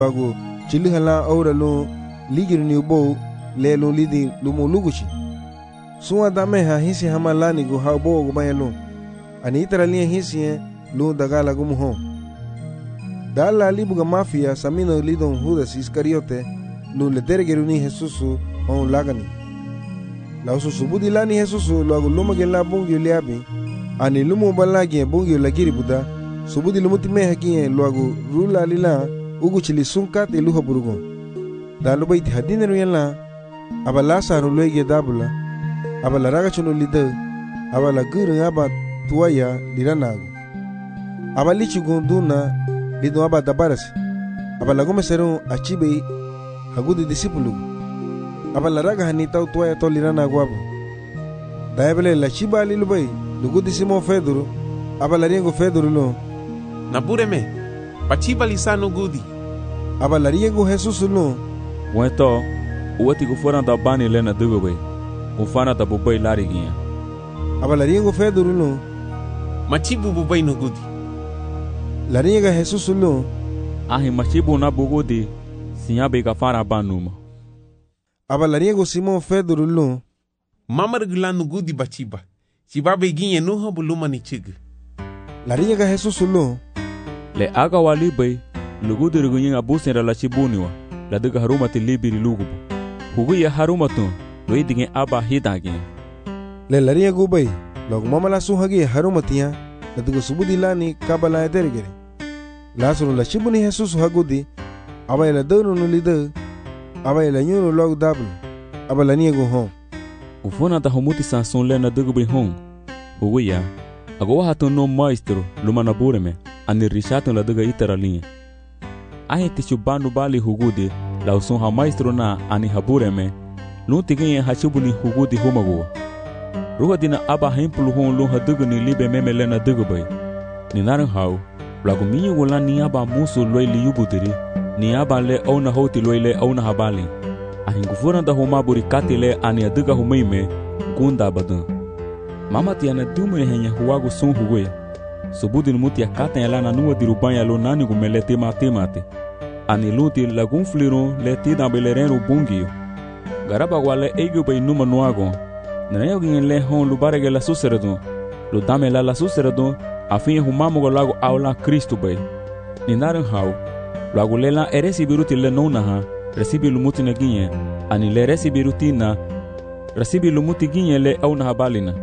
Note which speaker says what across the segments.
Speaker 1: Bago chili hala aura lo ligiri ni bo le lo lidi lumo luguchi. Suwa dame ha hisi hamalani go ha bo go bayalo. Ani itaralia hisi lo dagala go muho. Dala libuga mafia samino lidon Judas Iscariote lo le deregeruni Jesusu on lagani. La ususubudi lani Jesusu lo aguluma gela bungyo liabi. Ani lumo balagi bungyo lagiri buda. Subudi lumutime haki lo agu rula lila ugu chili sunkat iluha burugo. Dalu baiti hadine ruyala abala saru loige dabula abala raga chuno lida abala guru aba tuaya liranago abali chugunduna lido aba dabarasi abala gome seru achibe hagudi disipulu abala raga hanita tuaya to liranago abo daebele la chiba lilubai lugudi simo feduru abala riengo feduru lo
Speaker 2: nabureme pachiba lisano gudi
Speaker 1: abala riengo Jesus lo
Speaker 3: Wento, uati kufana da bani lena dugobe. Kufana da bubai lariginha.
Speaker 1: Abalaringo feduru no.
Speaker 2: Machibu bubai no gudi.
Speaker 1: Laringa Jesus no.
Speaker 3: Ahi machibu na bugudi. Sinyabe kafara banuma.
Speaker 1: Abalaringo Simon feduru no.
Speaker 2: Mamar gulano gudi bachiba. Chibabe ginye no habuluma ni chig.
Speaker 1: Laringa Jesus no.
Speaker 3: Le aga walibai. Lugudi rugunyin abusen la chibuniwa. La duga haruma te libiri lugubu. Hugu ya haruma tu, lo idigin aba hidagin.
Speaker 1: Le laria gubai, log mama la suhagi haruma tiya, la duga subudi lani kabala edergere. La suru la chibuni Jesus hagudi, aba la donu no lida, aba la nyuru log dablu, aba la niego hon.
Speaker 3: Ufona ta humuti sanson le na duga bi hon. Hugu ya, ago hatu no maestro, lumana bureme, ani rishato la duga itara linha. Ahe tishu banu bali hugudi la usun ha maestro na ani habureme lu tigin hachibuni hugudi humago ruha dina aba hempulu hon lu haduguni libe memele na dugubay ni naran haw lagu minyu wala ni aba musu loili yubudiri ni aba le ona hoti loile ona habali ahin gufuna da huma buri katile ani aduga humaime gunda badan mama tiana dumune henya huwago sun hugoy subudin mutia katan la na nuwa dirubanya lo nani gumelete mate ani luti lagun fliro leti da belereno bungio garaba wale ego bay numa nuago nayo gin le hon lu barege la suseredo lu dame la suseredo afin humamo lago aula Cristo bay ni naran haw lago lela eresi biruti le nona ha recibi lumuti na ginye ani le recibi rutina recibi lumuti ginye le auna habalina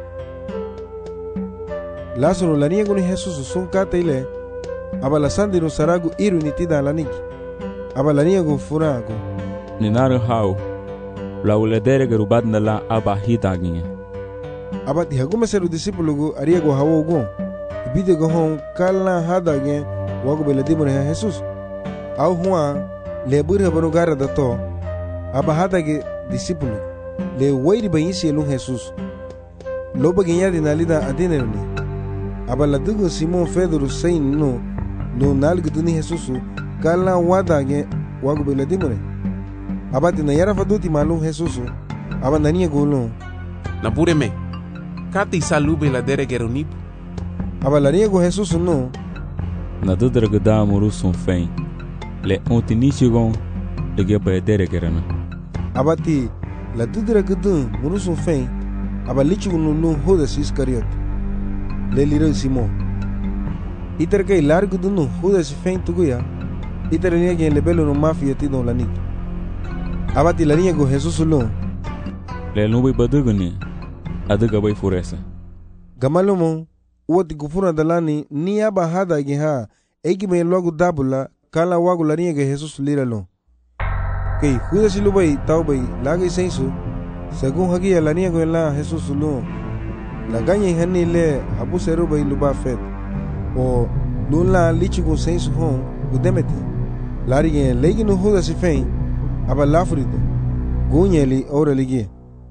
Speaker 1: Lazaro la niego ni Jesus son kataile abala sandiro saragu iru nitida laniki abala niego furago
Speaker 3: ni naru haw la uledere gerubad na la aba hitaginye
Speaker 1: abati hagume seru disipulugu ariego hawogo ibide go hon kala hadage wago beladimo ne Jesus au huwa le buri habano gara dato aba hadage disipulu le wairi bayisi elu Jesus loba ginya dinalida adinerni abala dugo Simon Pedro sein no nalgu duni Jesusu kala wadage wago beladimore abati na yara faduti malum Jesusu abanania golo
Speaker 2: nabureme kati salube la deregeronip
Speaker 1: abala niego Jesusu no
Speaker 3: na dudragda murusun fein le ontinichigon de gebe deregerana
Speaker 1: abati la dudragdu murusun fein abalichu no Judas Iscariote le liro Simon iter kay largo dunu Judas fein tuguya iter niege le belo no mafia ti don lanik abati la niego Jesus lo
Speaker 3: le nubi baduguni aduga bay furesa
Speaker 1: gamalomo woti kufuna dalani ni aba hada ge ha egi me logo dabula kala wago la niege Jesus liralo kay Judas lo bay taw bay lagi sensu según hagi la niego la Jesus lo la gagne hani le abu seru bay luba fet o nula lichigo sensu hon udemeti larige legi no Judas fein aba lafrido gunyeli ora ligi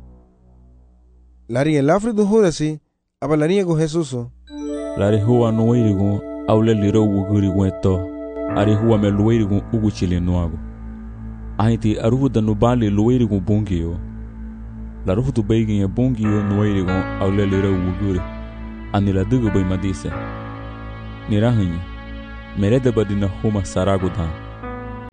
Speaker 1: larige lafrido Judas aba lariego Jesuso
Speaker 3: lari huwa no wirigo awle liro wuguri weto ari huwa me luwirigo uguchile noago ahiti aruhu da no bali luwirigo bungio la ruhu tu beigin bungio no wirigo awle liro wuguri anila dugo bay madise nirahanyi merede badina huma sarago dan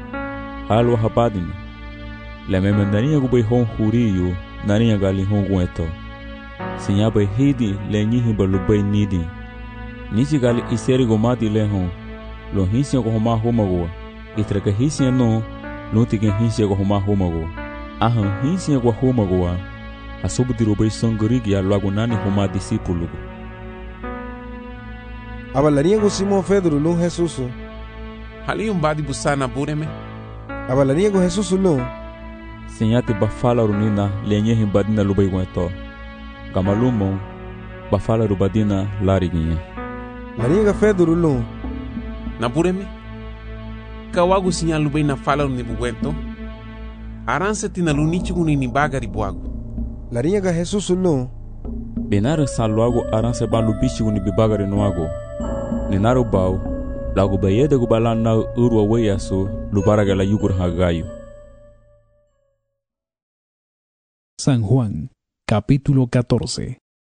Speaker 3: halwa hapadina. Le memendania gubay hon huriyo nania gali hon gueto. Sinya bay hidi le nyihi balubay nidi. Nichi gali iseri gomati le hon. Lo hinsia ko homa homago. Itraka hinsia no lo tigen hinsia ko homa homago. Ahan hinsia ko homago. Asobu dirubay songorigi ya luago nani homa discípulo.
Speaker 1: Abalaria ko Simon Pedro lo Jesus.
Speaker 2: Hali badi busana bureme.
Speaker 1: Abalaria ko Jesus lo.
Speaker 3: Sinyati bafala runina lenye himbadina lubay gueto. Gamalumo bafala rubadina lariginha.
Speaker 1: Laria ka Pedro lo.
Speaker 2: Na bureme. Kawagu sinya lubay na fala ni buguento. Aranse tina lunichi ni bagari buago.
Speaker 1: Laria ka Jesus lo.
Speaker 3: Benara saluago aranse balubichi ni bibagari noago. Ninaro bau lago bayeda gubalana urwa weyaso lubaraga la yugur hagayo.
Speaker 4: San Juan, capítulo 14.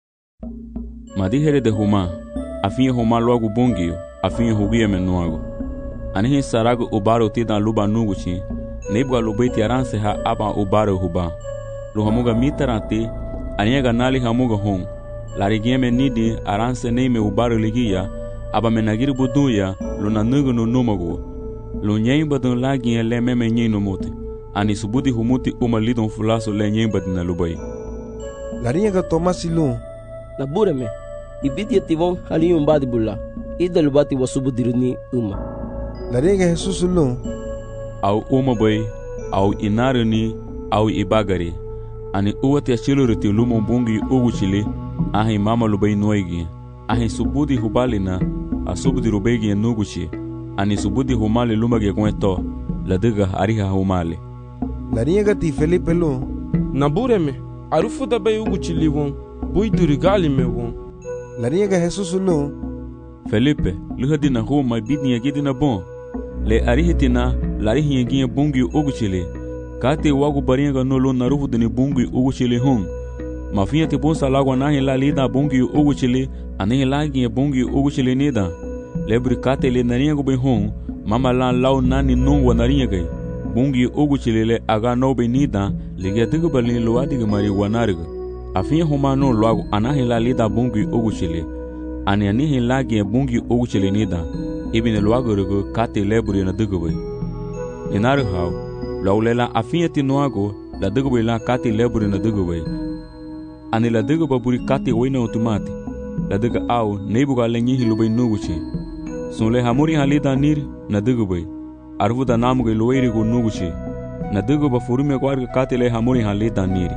Speaker 3: Madijere de Juma, afin Juma luago bungio, afin hugia menuago. Anihi sarago ubaro tida luba nuguchi, nebwa lubeti aranse ha aba ubaro huba. Luhamuga mitarante, aniega nali hamuga hon. Larigieme nidi aranse neime ubaro ligia, aba menagiri buduya, luna nugu no numago. Lunyemba dun lagi le meme nyino mote. Ani subudi humuti lidon fulaso le nyemba dina lubai.
Speaker 1: Laria ka Tomasi lo.
Speaker 5: Na bureme, ibiti ativon hali badi bulla. Ida lubati wasubudiruni uma.
Speaker 1: Laria ka Jesus lo.
Speaker 3: Au bay, au inaruni, au ibagari. Ani uwati achiluriti lumo bungi uguchili, ahi mama lubai noigi. Ahi subudi hubalina, asubudi rubegi nuguchi. Ani subudi humali lumagi kweto, ladiga ariha humali.
Speaker 1: Laria ka ti Felipe lo.
Speaker 6: Na bureme, arufu da bay uguchili won, bui durigali me won.
Speaker 1: Laria ka Jesus lo.
Speaker 3: Felipe, luhadina huma bidni yagidina bon. Le arihitina, larihi yagia bungi uguchili. Kate wagu baringa no lo narufu dini bungi uguchili hon. Mafia te bonsa lagwa nahi la lida bungi uguchili, anihi lagi bungi uguchili nida. Lebri kate le naringa gubay hon, mama lan lau nani nungwa naringa gay. Bungi uguchili le aga no be nida, ligia tiga balin luadiga mari wanariga. Afia homa no lagu anahi la lida bungi uguchili. Ani anihi lagi bungi uguchili nida. Ibine luagu rigo kate lebri na diga bay. Inari hao, laulela afia tinuago, la diga bay la kate lebri na diga bay. Ani la diga baburi kate wena otomati. La diga au nebuga lenyihi lubay nuguchi. Sunle hamuri halida nir na diga bay. Arvuda namuga luwairi go nuguchi. Na diga ba furume kwarga kate le hamuri halida niri.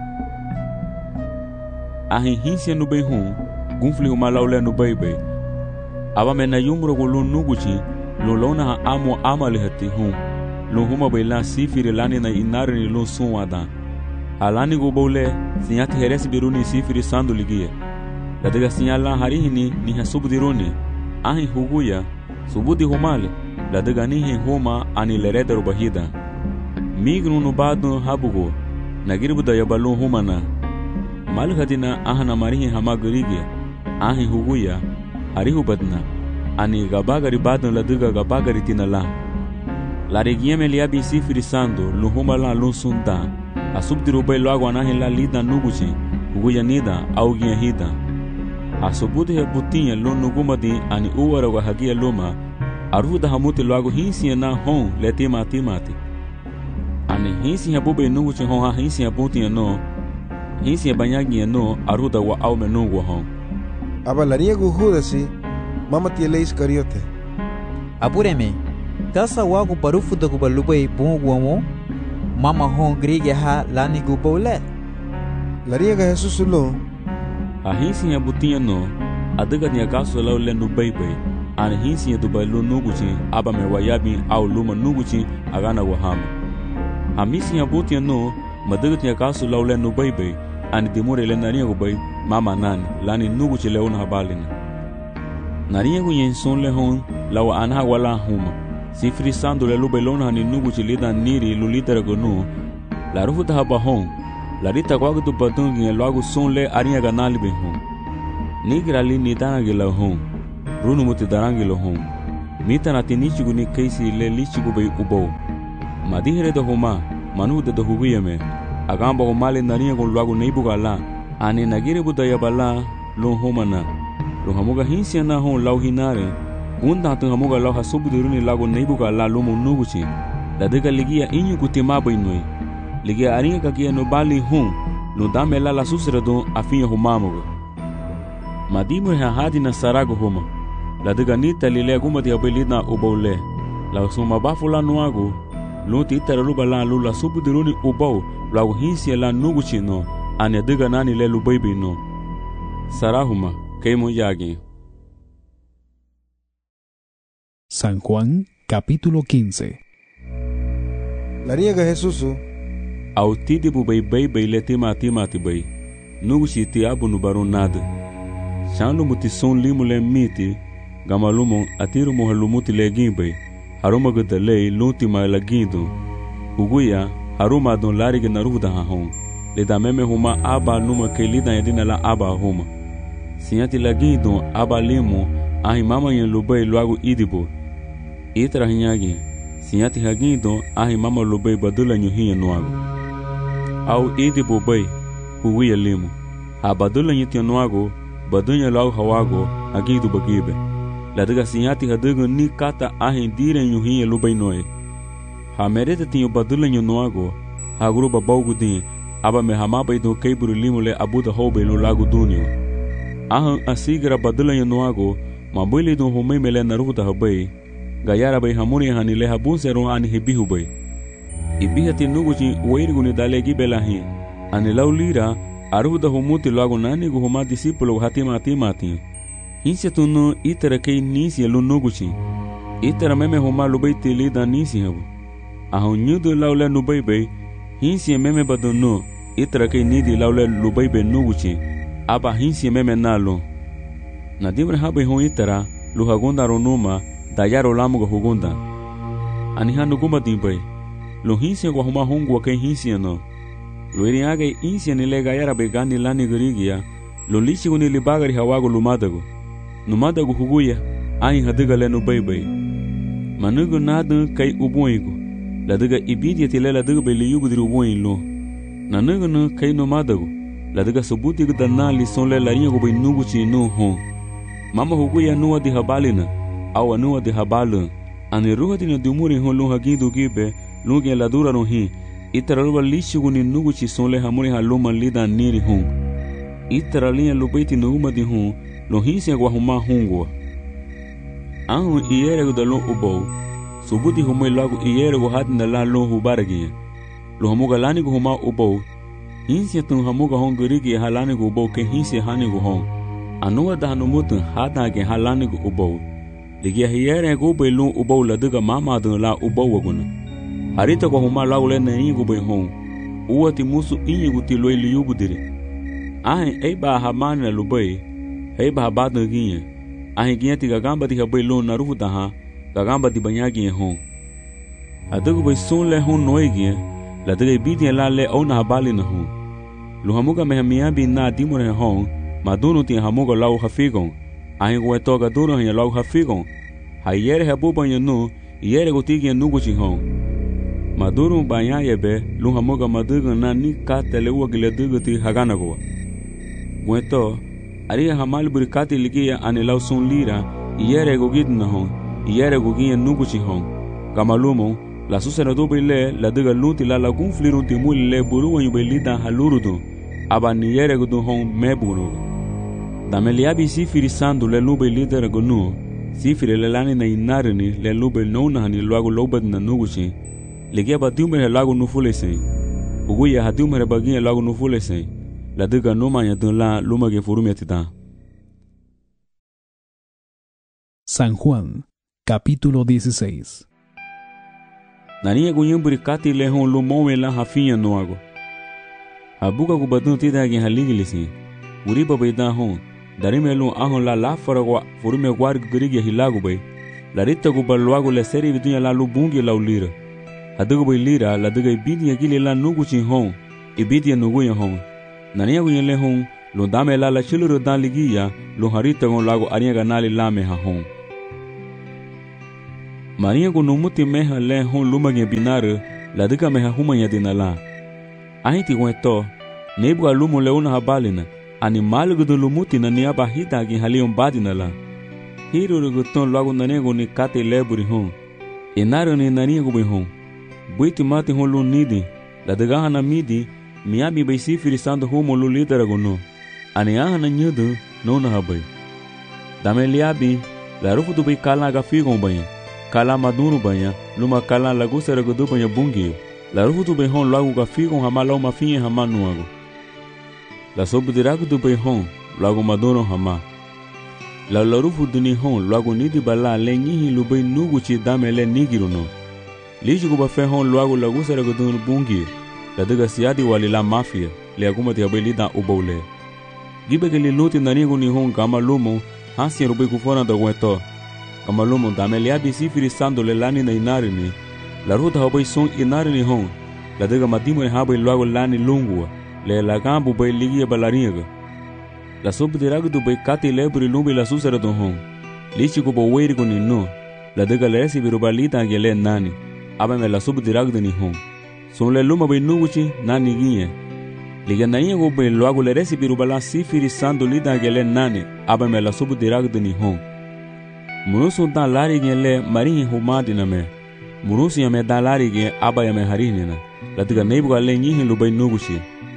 Speaker 3: Ahi hinsia nubay hun, gunfli huma laule nubay bay. Aba mena yumro go lu nuguchi, lo lona ha amo amali hati hun. Lo huma bay la sifiri lani na inari ni lo sunwada. Halani go bole, sinyati heresi biruni sifiri sandu ligie. La diga sinyala harihini ni hasubudiruni. Ahi huguya, subudi humale. La diga nihi huma ani lereda rubahida. Mignu nubadu habugo, nagiribuda yabalu humana. Malhadina ahana marihi hamagirigia. Ahi huguya, harihu badna. Ani gabagari badun la diga gabagari tinala. La regieme liabi sifiri sandu, luhuma la lunsunda. Asubdirubay loago anahi la lida nuguchi, huguya nida, augia hida. Asubudi ya butinha lo nugumadi ani uwara wa hagia luma. Arvuda hamuti loago hinsi na hon le timati. Ani hinsi ya bube nuguchi hon ha hinsi ya butinha no. Hinsi ya banyagi no arvuda wa aume nungu hon.
Speaker 1: Abalaria go Judasi, mama tiele Iscariote.
Speaker 7: Apureme, kasa wago barufu da gubalubay bunguamo. Mama hon grige ha lani gubole.
Speaker 1: Laria ka Jesus lo.
Speaker 3: A hinsi ya butinha no, adiga ni akaso lau le nubaybay. Ani hinsi ya dubay lo nuguchi, aba me wayabi au luma nuguchi, agana wahama. Hamisi ya butinha no, madiga ni akaso lau le nubaybay. Ani dimure le naringa gubay, mama nani, lani nuguchi le una habalina. Naringa gu yenson le hon, lau anha wala huma. Sifri sandu le lubay lona ni nuguchi lida niri lulitera gonu. La rufuta haba hon. La rita kwagu tu patungi nge luagu son le aringa ganali be hon. Nigira li nitanagi la hon. Runu muti darangi lo hon. Mita na tinichigu ni keisi le lichigu be ubo. Madihere do huma, manu de do huguyame. Agamba humale narinha con lago neibugala. Ane nagire budaya bala, lo homana. Lo hamuga hinsia na hon lau hinare. Unda tu hamuga lau hasubuduruni lago neibugala lomo nuguchi. La dega ligia inyu kutimaba inui. Ligia arinha kakia no bali hon. No damela la susra do afinha humamuga. Madimu hahadi na sarago homa. La dega nita lile aguma di abelina ubaule. La suma bafula nuago. Lunti itara luba la lula subuduruni ubau. Lago hinsia la nuguchi no. Ane dega nani le lubaibi no. Sarahuma, keimo yagi.
Speaker 4: San Juan, capítulo 15.
Speaker 1: La riega Jesusu.
Speaker 3: Au tidi bu bay le tima ti bay. Nuguchi ti abu nubaru nada. Shanlu muti son limu le miti. Gamalumo atiru mohalumuti le gimbay. Haruma gada lei lunti ma la gindu. Uguya haruma don lariga naruda hahon. Le da meme huma aba numa ke lida yadina la aba huma. Sinyati la gindu aba limu ahi mama yen lubay luagu idibo. Itra hinyagi. Sinyati hagindo ahi mama lubay badula nyuhiya nuagu. Au idibo bay uguya limu. Ha badula nyitya nuagu badunya lau hawago agidu bagibe. La dega sinyati hadugu ni kata ahi dire nyuhiya lubay noe. Ha merete tinyo badula nyunuago ha gruba baugu din aba me hamaba ido keiburu limu le abuda hobe lo lagu dunio. Ahan asigra badula nyunuago mabuli do humay mele naruda habay. Gayara bay hamuni hani le habunseron ani hebihu bay. Ibihati nuguchi wairguni dale gibelahi. Ani laulira aruda humuti lagu nani gu huma disipulo hatimati. Hinsia tunu itara kei nisi lu nuguchi. Itara meme huma lubay tili da nisi habu. Ahun nyudu laule nubay bay. Hinsia meme badunu itara kei nidi laule lubay bay nuguchi. Aba hinsia meme nalo. Nadimre habay hon itara luhagunda ronuma dayaro lamuga hugunda. Aniha nuguma dimbay. Lo hinsia kwa huma hongwa kei hinsia no. Lo iriage hinsia nile gayara begani lani garigia. Lo lichigu nili bagari hawago lumadago. Numadago huguya ahi hadiga le nubay bay. Manugu nadu kai ubuigo. La diga ibidia tile la diga bay liyugu diri ubuin lo. Nanugu nu kai numadago. La diga subuti gu dana li son le la rinyago bay nuguchi nu hon. Mama huguya nuwa di habalina. Awa nuwa di habalin. Ani ruha dina dumuri hon lo hagindu gibe. Lungi la dura no hi. Itara luba lichigu ni nuguchi son le hamuri haluma lida niri hon. Itara linha lubaiti nuuma di hon. Lo hinsia gwa huma hongwa. Ahun iyerego da lo ubou. Subuti humay lagu iyerego hatina la lo hubaragia. Lo hamuga lani gu huma ubou. Hinsia tun hamuga hon gurigi halani gu ubou ke hinsia hani gu hon. Anuwa da hanumutun hata ke halani gu ubou. Ligia iyerego ubou lo ubou la diga mama dun la ubou waguna. Harita gwa huma lagu le na ingu bay hon. Uwa ti musu ingu ti lo ili yugu diri. Ahin eiba hamani na lubay. Heiba habada ginha. Ahi ginha ti gagamba ti habay lo na rufu daha. Gagamba ti banya ginha hon. Adugu bay son le hon noe ginha. La diga ibidia la le au na habali na hon. Lu hamuga me hamiabi na dimure hon. Madunu ti hamuga lau hafigon. Ahi gwe toga duro hanya lau hafigon. Ha yere habu banya nu. Yere guti ginha nuguchi hon. Maduru banya yebe. Lu hamuga maduga na ni katele uwa gile dugu ti hagana goa. Gwe to. Aria hamal burikati ligia ane lau son lira, iyere gogid na hon, iyere gogia nuguchi hon. Gamalumo, la susena dobe le, la diga lunti la lagun flirunti muli le buruwa yube lida halurudu, aba ni yere godu hon mebunu. Dameliabi sifiri sandu le lube lida regonu, sifiri le lani na inarini le lube nona hani luago lobad na nuguchi, ligia batiumere lago nufulese, uguya hatiumere bagia lago nufulese. La diga numa ya la luma que furumia tita.
Speaker 4: San Juan, capítulo 16.
Speaker 3: Nania gunyumbri kati le hon lumome la hafinha noago. Abuka kubadun tita gen haligilisi. Uriba beida hon. Darime lu ahon la faragwa furumia guarg grigi hilago bay. La rita kubaluago le seri vidunya la lubungi la ulira. Adugo bay lira la diga ibidia gili la nuguchi hon. Ibidia nuguya hon. Nania gunyele hon. Lo dame la chiluru dan ligia. Lo harita gon lago aria ganali lame ha hon. Maria ko numuti meha le hon lumage binare la dika meha humanya dinala. Ahiti wento nebu alumu leuna habalina ani malgudu lumuti na niaba hita gi halion badinala. Hiru ruguton lagu nanego ni kate leburi hon. Enaro ni naniego be hon. Buiti mati hon lu nidi la dega hana midi miabi be sifiri sando homo lu liderago no. Ani ahana nyudu no na habai. Dame liabi la rufu tu be kala ga figon banha. Kala maduro banha, luma kala lagu seragudu banha bungi. La rufu tu be hon lagu ga figon hama lau mafinha hama nuago. La sobu dirago tu be hon lagu maduro hama. La rufu duni hon lagu nidi bala le nyihi lu be nuguchi dame le nigiru no. Liji kuba fe hon lagu lagu seragudu bungi. La dega siadi wali la mafia le agumati abelida ubole. Gibe ke li luti nanigo ni hon kama lumo hansi rubi kufona da weto. Kama lumo dame liabi sifiri sando le lani na inarini. La ruta habai son inarini hon. La dega madimo habai lagu lani lungua. Le la gambu bai ligia balariga. La sobu diragu du bai kati lebri lumbi la susara don hon. Lichi kuba weirigo ni no. La dega le resi birubalita ange le nani. Aba me la sobu diragu ni hon. Son le luma bai nuguchi nani ginye. Liga nainha go bai loago le resi birubala sifiri sando lida ange le nani. Aba me la sobu diragu ni hon. Murusu dan lari gen le marinhi humadi na me. Murusu ya me dan lari gen aba ya me harini na. La dega neibu le nyihin lu bai nuguchi.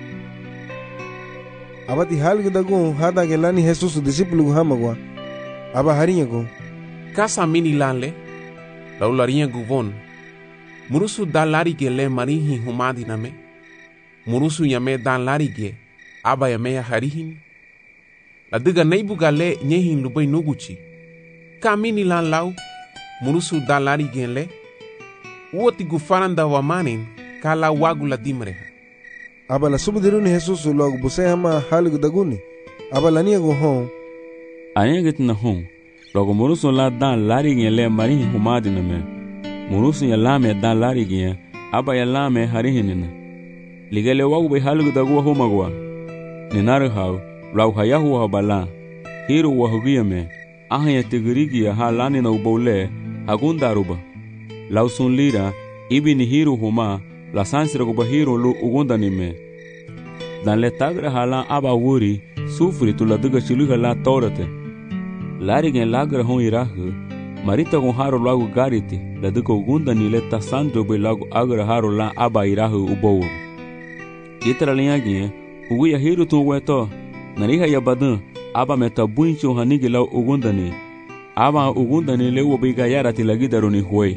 Speaker 1: Abati halgu dagun hada ke lani Jesus discípulo hamagwa. Aba harinya go.
Speaker 2: Kasa mini lanle. Laularinha guvon. Murusu dan lari gen le marinhi humadi na me. Murusu ya me dan lari gen aba ya me harihin. La dega neibu le nyihin lu bai nuguchi. Kamini lan lau, murusu dan lari gen le. Uoti gufaranda wa manin, kala wagu la dimreha.
Speaker 1: Aba la subudiruni Jesus logo buse hama halgu daguni. Aba la niego hon.
Speaker 3: Ayenget na hon. Logo murusu la dan lari gen le marinhi humadi na me. Murusu ya lame dan lari gen, aba ya lame harihinina. Ligele wagu bai halgu dagu homagwa. Ninaru hau, lau hayahu habala. Hiru wahugia me. Ahaya tigirigia ha lani na ubole agundaruba. Lausun lira ibi ni hiru huma la sansira kuba hiru lu ugunda ni me. Dan le tagra hala aba wuri sufri tu la duga chiluga la torate. Lari gen lagra hon irahu marita gon haro lagu gariti la duga ugunda ni le tasandro be lagu agra haro la aba irahu ubowo. Itara linha gen uguya hiru tu weto nariha ya badan aba meta buincho hanigi lau ugundani. Aba ugundani lewo biga yara tilagidaro ni huey.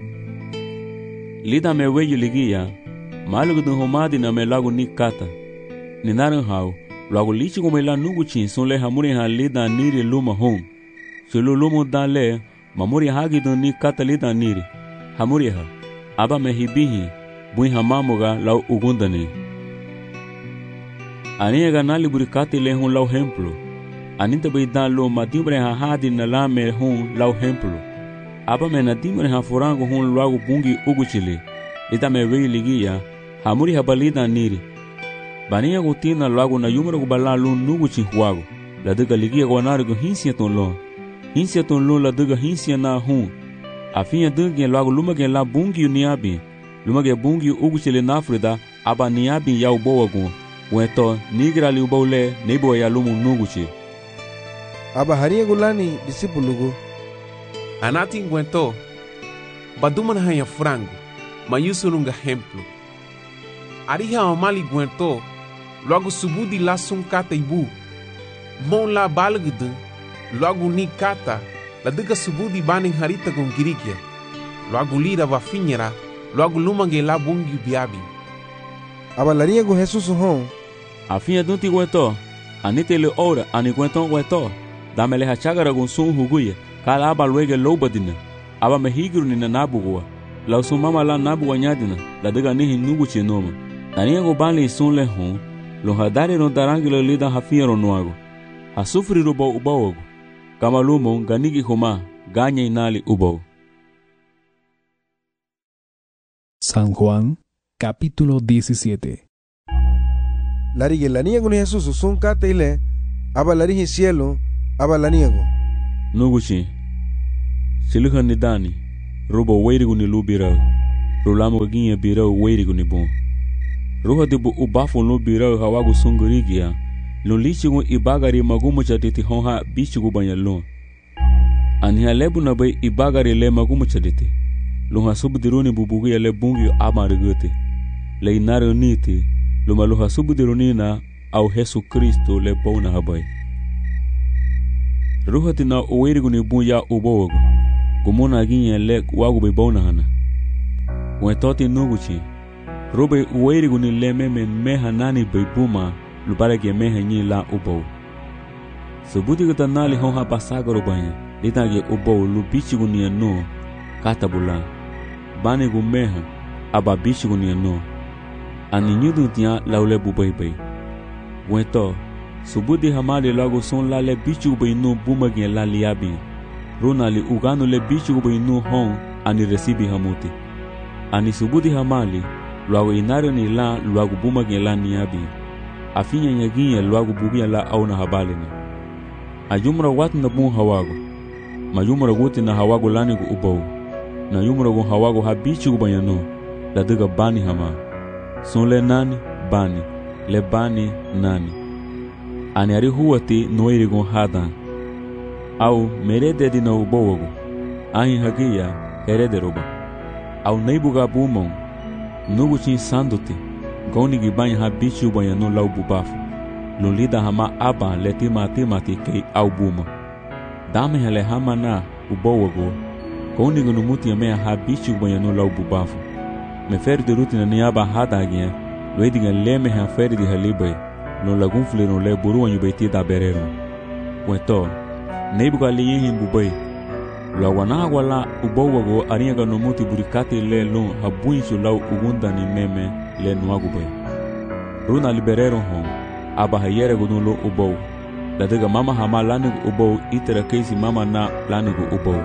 Speaker 3: Lida me weyu ligia, malugudun homadi na me lagu ni kata. Ninaran hau, lagu lichi kume la nuguchin son le hamuri ha lida niri luma hon. Sulu lumu dan le, mamuri hagidun ni kata lida niri. Hamuri ha, aba me hibihi, buin hamamuga lau ugundani. Aniega nali burikati le hon lau hemplo. Anita bai dan lo madimbre ha hadi na la me hon lau hemplo. Aba me nadimbre ha forango hon lagu bungi uguchili. Lita me wei ligia, hamuri ha balida niri. Bania gutina lagu na yumra gubala lo nuguchi huago. La dega ligia guanarigo hinsia ton lo. Hinsia ton lo la dega hinsia na hon. Afinha dungi lagu lumage la bungi uniabi. Lumage bungi uguchili na Afrida, aba niabi yau boa gun. Weto nigra li ubole nebo ya lumu nuguchi.
Speaker 1: Aba haria gulani discípulo go.
Speaker 2: Anati ngwento. Baduman hanya frango. Mayusu nunga hemplo. Ariha omali gwento. Logo subudi la sun kata ibu. Mon la balgdu. Logo ni kata. La diga subudi baning harita con girikia. Logo lira va finera. Logo lumange la bungi biabi.
Speaker 1: Aba laria go Jesus hon.
Speaker 3: Afinha dunti gwento. Anite le ora ani gwento gwento. Dame le hachagara gon sun huguye. Kala aba luege lobadina. Aba mehigiru ni na nabugwa. La usumama la nabugwa nyadina. La diga nihi nuguchi noma. Nania go bali sun le hon. Lo hadari no darangi lo lida hafia ro nuago. Hasufri rubo ubawogo. Kama lumo ganigi homa. Ganya inali ubawo.
Speaker 4: San Juan, capítulo 17.
Speaker 1: Larige la niego ni Jesus son kata ile. Aba larige cielo. Aba la niego.
Speaker 3: Nuguchi. Siluha ni dani. Robo weirigu ni lu birau. Rulamo ginye birau weirigu ni bon. Roha de bu ubafu lu birau hawagu sungurigia. Lun lichigu ibagari magumu chaditi honha bichigu banyalun. Aniha lebu na bay ibagari le magumu chaditi. Lunha subdiruni bubugia le bungi amarigute. Le inare uniti. Luma luha subdirunina au Yesu Kristo le bona habay. Roha tina uweirigu ni bunya ubogo. Gumuna ginye le wagu bay bona hana. Wetoti nuguchi. Robe uweirigu ni le meha nani bay buma. Lubare ke meha nyi la ubo. Subudi gata nali honha pasagaro banya. Lita ge ubo lu bichigu ni no katabula. Bani gu meha aba bichigu ni no. Ani nyudu tia laule bubai bay. Weto subudi hamali lago son la le bichigu bay no buma ge la liabi. Ronali ugano le bichigu bay no hon ani resibi hamuti. Ani subudi hamali luago inario ni la luago buma ge la niabi. Afinya nyaginya luagu bugia la au na habalini. Ajumra watu na bun hawago. Majumra guti na hawago lani gu ubau. Na yumra gu hawago habichi gu banyano. La diga bani hama. Son le nani, bani. Le bani, nani. Ani ari huwati noiri gu hadan. Au merede di na ubau wago. Ahi hagia herede roba. Au neibuga bumon. Nugu chin sanduti. Goni gibanya ha bichu banyano lau bubafu. Lulida hama aba letima timati kei au buma. Dame hele hama na ubowago. Goni gunumuti yamea ha bichu banyano lau bubafu. Me feri de ruti na niaba hada agien. Luediga leme ha feri di halibay. Lo lagunfli no le buru wanyu beti da berero. Weto. Neibuga liyehin bubay. Lo wanaga wala ubowago ariaga numuti burikati le lon ha buinsu lau ugunda ni meme. Le nuagu bay. Runa liberero hon. Aba hayere gunulo ubou. Ladiga mama hama lanigu ubou itera keisi mama na lanigu ubou.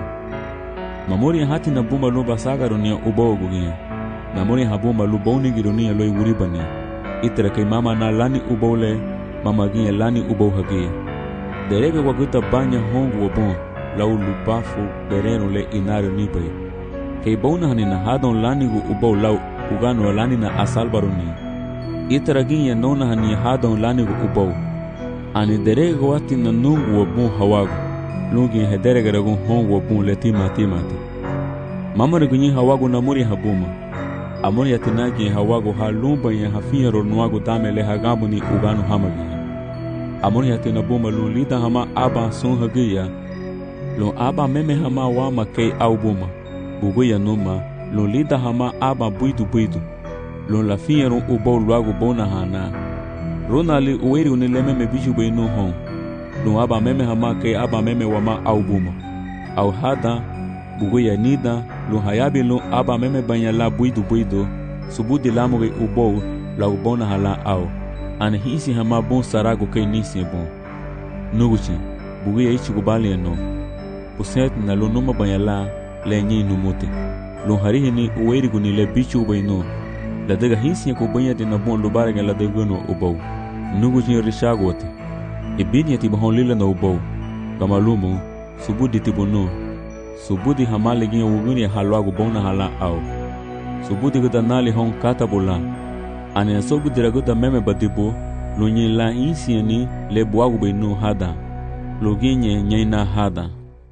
Speaker 3: Mamuri hati na bumba luba saga runia ubou gugia. Mamuri habumba luboni girunia loi uribani. Itera kei mama na lani ubou le. Mama gia lani ubou hagia. Derege waguta banya hongu wabon. Lau lubafu berero le inario nibay. Kei bona hanina hadon lanigu ubou lau ugano lani na asalbaruni. Itaraginya nona hani hadon lani gu ubou. Ani derege wati na nungu wabun hawagu. Lungi hederege ragun hongu wabun le timati. Mamari gunyi hawagu na muri habuma. Amuri yatinagi hawagu ha lumba ya hafiero nuagu dame le hagabu ni ugano hamagiya. Amuri yatinabuma lulida hama aba son hagiya. Lun aba meme hama wama kei au buma. Buguya numa. Lun lida hama aba buidu. Lun la fieron ubou luagu bona hana. Ronali uweri unileme me biju bei no hon. Lun aba meme hama ke aba meme wama au buma. Au hada, buguya nida, lun hayabi lun aba meme banya la buidu. Subudi lamuge ubou luagu bona hala au. Ane hisi hama bon sarago ke nisi bon. Nuguchi, buguya ichi gubali no. Puset na lun numa banya la le nyi numuti. Lun harihini uweri gunile bichu bei no. La dega hisi ko banya de na bon lubare ga la dega no ubou. Nugu jin rishagote. Ibini ti bahon lila no ubou. Kamalumu subudi tibuno. Subudi hamale gin uguni halwago bona hala au. Subudi gada nali hon katabula. Ane subudi ragoda meme badibo. Lunyi la insi ni le buagu bei no hada. Luginye nyaina hada.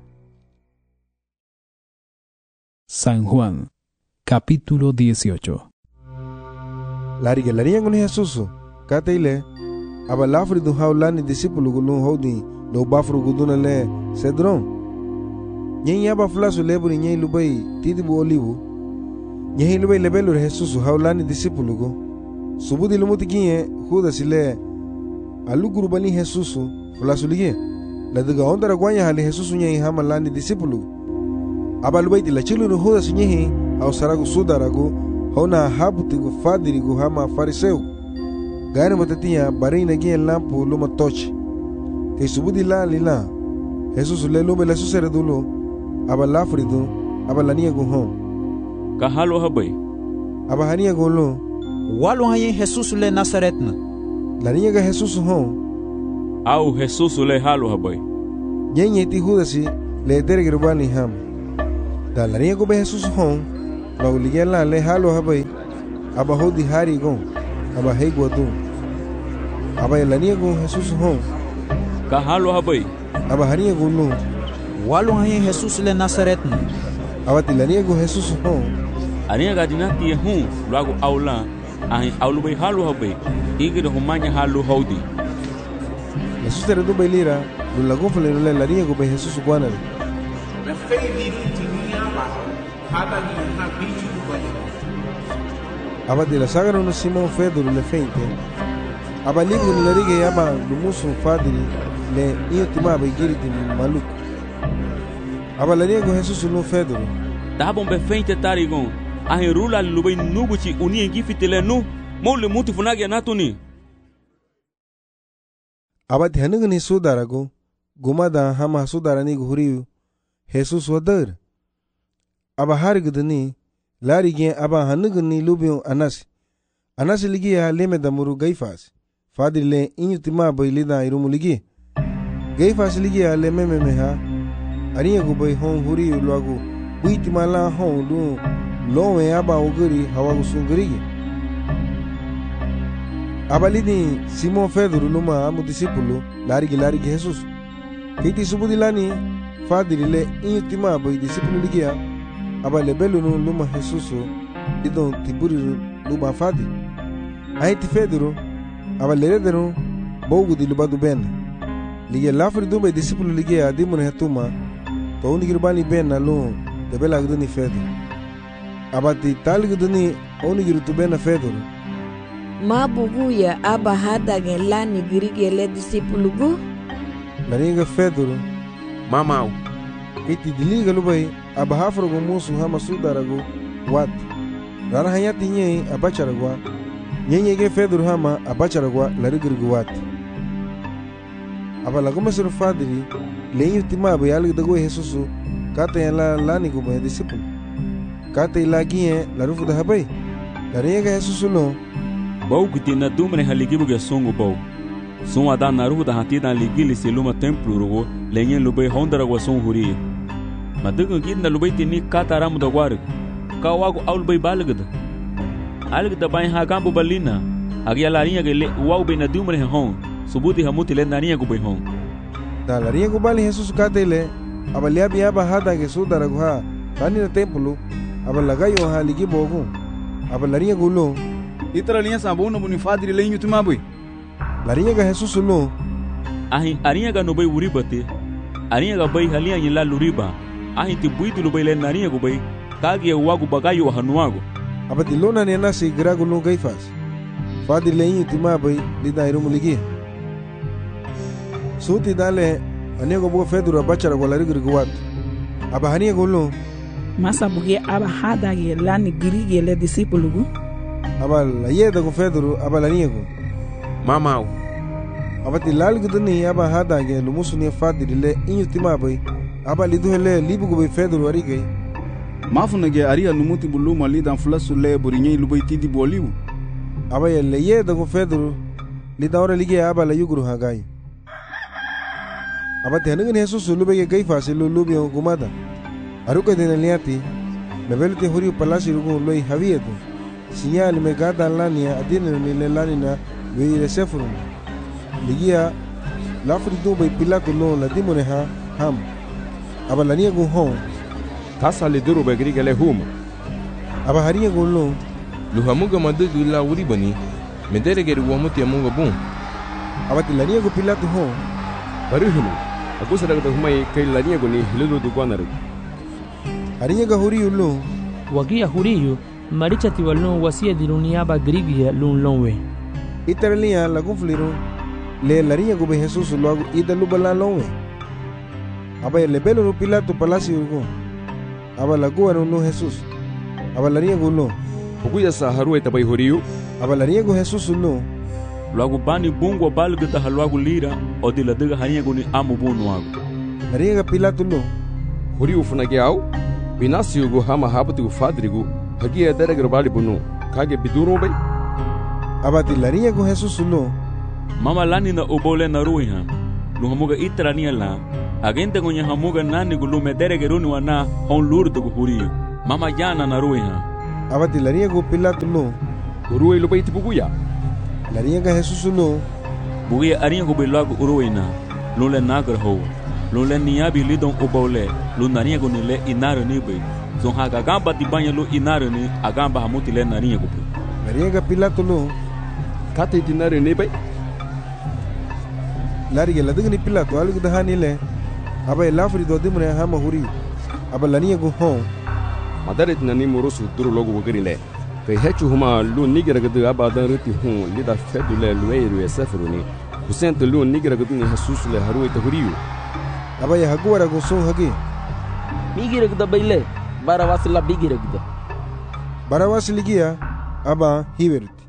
Speaker 4: San Juan, capítulo 18.
Speaker 1: Lariga larinha con Jesus. Kata ile. Aba lafri du haulani discípulo gulun hodi no bafru guduna le cedron. Nyen yaba flasu leburi nyen lubai tidibu olivu. Nyen lubai lebelu Jesus haulani discípulo go. Subudi lumuti kinye huda sile aluguru bani Jesus flasu lige. La diga ondara gwanya hali Jesus nyen hama lani discípulo. Aba lubai tila chilu no huda sinyehi au saragu sudaragu hona habutigu fadirigu hama fariseu. Gari matatia barina gien lampu luma tochi. Te subudi la lila. Jesus le lume la suseredulo. Aba lafridu. Aba lania guhon.
Speaker 3: Kahalo habay.
Speaker 1: Aba hania gulo.
Speaker 7: Walu hayen Jesus le Nazaretna.
Speaker 1: Lania ga Jesus hon.
Speaker 3: Au Jesus le halo habay.
Speaker 1: Nyenye ti hudasi le dergirubani ham. Da larinha go be Jesus hon. Logo ligue lá le halo habai. Aba hodi hari gon. Aba hego do. Aba larinha go Jesus hon.
Speaker 3: Ka halo habai.
Speaker 1: Aba harinha go no.
Speaker 7: Walu haye Jesus le Nazaret no.
Speaker 1: Aba ti larinha go Jesus hon.
Speaker 3: Arinha ga dinati hun logo aula. Ahin aulu bai halo habai. Igi do humanya halo hodi.
Speaker 1: Jesus era do bailira. Do lago fale le larinha go be Jesus guana.
Speaker 2: Me fei diru tiniaba. Hada ni na bicho do banho.
Speaker 1: Aba de la saga no Simon Pedro le feinte. Aba livro no lariga aba do muso fadri le intima ba igiri de maluco. Aba larinha go Jesus no Pedro.
Speaker 3: Da bom be feinte tarigon. Ahin rula lubai nubuchi uni ngifitele nu. Mo le mutu funagi anatuni.
Speaker 1: Aba dhyanuga ni sudarago. Gumada hama sudarani guriu. Jesus wadar. Aba harigdani larigin aba hanugni lubion anasi. Anasi ligia leme damuru gaifas. Fadri le inutima bailida irumu ligi. Gaifas ligia le memeha. Arinha gubai hon huriu logo. Buitima la hon lu. Lowe aba oguri hawagu sungurigi. Aba lidi Simon Pedro luma amu discípulo larigi Jesus. Kiti subudilani fadri le inutima bai discípulo ligia. Aba lebelo no luma Jesus lidon tiburi luma fadri. Aiti Pedro aba leredero bogu di lubadu ben. Ligia lafri dumba discípulo ligia dimune hatuma. To unigirbani ben na lo debela agduni Pedro. Aba ti taligduni unigiru tu ben na Pedro.
Speaker 8: Mabugu ya aba hada gelani girige le discípulo gu.
Speaker 1: Laringa Pedro.
Speaker 2: Mamau.
Speaker 1: Iti diliga lubai aba hafro go musu hama sudarago wat. Rara hayati nye abacharagwa. Nyenye ge Pedro hama abacharagwa larigirgu wat. Aba lago mesero fadri lenyu timabe yalig dago Jesusu kata yala lani go be discípulo. Kata ilagie larufu da habai. Laringa Jesusu no.
Speaker 3: Bau kuti na dumre haligibu ge songo bau. Son ada naru da hatida ligili seluma templo rogo lenye lubai hondara wa son huri. Madugo gidna lubai tini kata ramu da war. Ka wago aul bai balgada. Algda bai ha gambo balina. Agia larinha ge le wau be na dumre hon. Subuti hamuti le narinha go bai hon.
Speaker 1: Da larinha go bali Jesus kata ile abalia biaba hada ge sudara go ha tani na templo abalagayo ha ligibo go. Abalarinha go lo
Speaker 9: Itara linha sabuna bonifadri lenho tumabui.
Speaker 1: Larinha ga Jesus no.
Speaker 3: Ahin arinha ga no bai wuri bate. Arinha ga bai halia yila luriba. Ahin ti buitu lo bai le narinha go bai. Kage wago bagayo hanuago.
Speaker 1: Abati lona ne nasi grago no gaifas. Fadri lenho timabai lida irumu ligi. Suti dale anego bo Pedro abachara go larigir go wat. Abahania go lo.
Speaker 10: Masa buge aba hada ge lani girige le discípulo gu.
Speaker 1: Aba la yeda go Pedro aba la niego.
Speaker 2: Mamau.
Speaker 1: Abati lalgudani aba hada ge lumusu ne fadri le inutima bai. Aba lidu hele libu go Pedro arige.
Speaker 9: Mafuna ge aria numuti buluma lidan flasu le burinye lubai tidi boliu.
Speaker 1: Aba ye le yeda go Pedro lida ora lige aba la yuguru hagai. Abati hanungan Jesus lubai ge gaifa se lubi gumada. Aruka de naliati mebelte huri palasi rugo loi havieto. Señal me gada lania adina ni le lanina veire sefrun. Ligia la fridu bai Pilato no la dimone ha ham. Aba lania go hon.
Speaker 6: Tasa le duru be griga le huma.
Speaker 1: Aba haria go lo.
Speaker 11: Luhamuga madugu la uribani. Medere geru wamuti amunga bun.
Speaker 1: Aba tilania go Pilato hon.
Speaker 6: Baruhulu. Agusara go humai kai lania go ni hilu du gwanare.
Speaker 1: Haria ga huri ulo.
Speaker 12: Wagia huriyu maricha tiwalon wasia diruniaba grigia lun lonwe.
Speaker 1: Itaralia la gufliru le laria go be Jesus logo ida lubala lonwe. Aba le belo no Pilato palacio go. Aba la go no Jesus. Aba laria go lo.
Speaker 6: Oguya sa harueta bai horiu.
Speaker 1: Aba laria go Jesus lo.
Speaker 3: Logo bani bungo balga da halwago lira o de la dega haria go ni amu bunuago.
Speaker 1: Laria ga Pilato lo.
Speaker 6: Horiu funagiau. Binasio go hama habatu fadrigo. Hagia dere grabali bunu. Kage biduro bai.
Speaker 1: Abati laria go Jesus lo.
Speaker 3: Mama lani na obole na ruiha. lu hamuga itrania la agente ngonya hamuga nani gulu medere geruni wana hon lurdu huriyo mama jana na ruiha
Speaker 1: abati lariya go Pilato no
Speaker 6: uruwe lo baiti buguya
Speaker 1: lariya ga Jesus no
Speaker 3: buguya ariya go belago uruina lo le nagar ho lo le niabi lidon obole lo nariya go ni le inaro ni be zon haga gamba ti banya lo inaro ni agamba hamuti le nariya go
Speaker 1: lariya ga Pilato no
Speaker 6: kate dinare ni be
Speaker 1: lariya la dugni Pilato alu da hanile aba lafri do dimre hama huri aba laniya go ho
Speaker 6: madaret nani murusu duru logo wogrile kai hechu huma lu nigira gadu aba dan ruti hu lida fedule lueru esafruni husent lu nigira gadu ni Jesus le haru ite huriyu
Speaker 1: aba ya hagwara go so hagi
Speaker 5: migira gada baile Barabbas la bigira gada
Speaker 1: Barabbas ligia aba hiberti.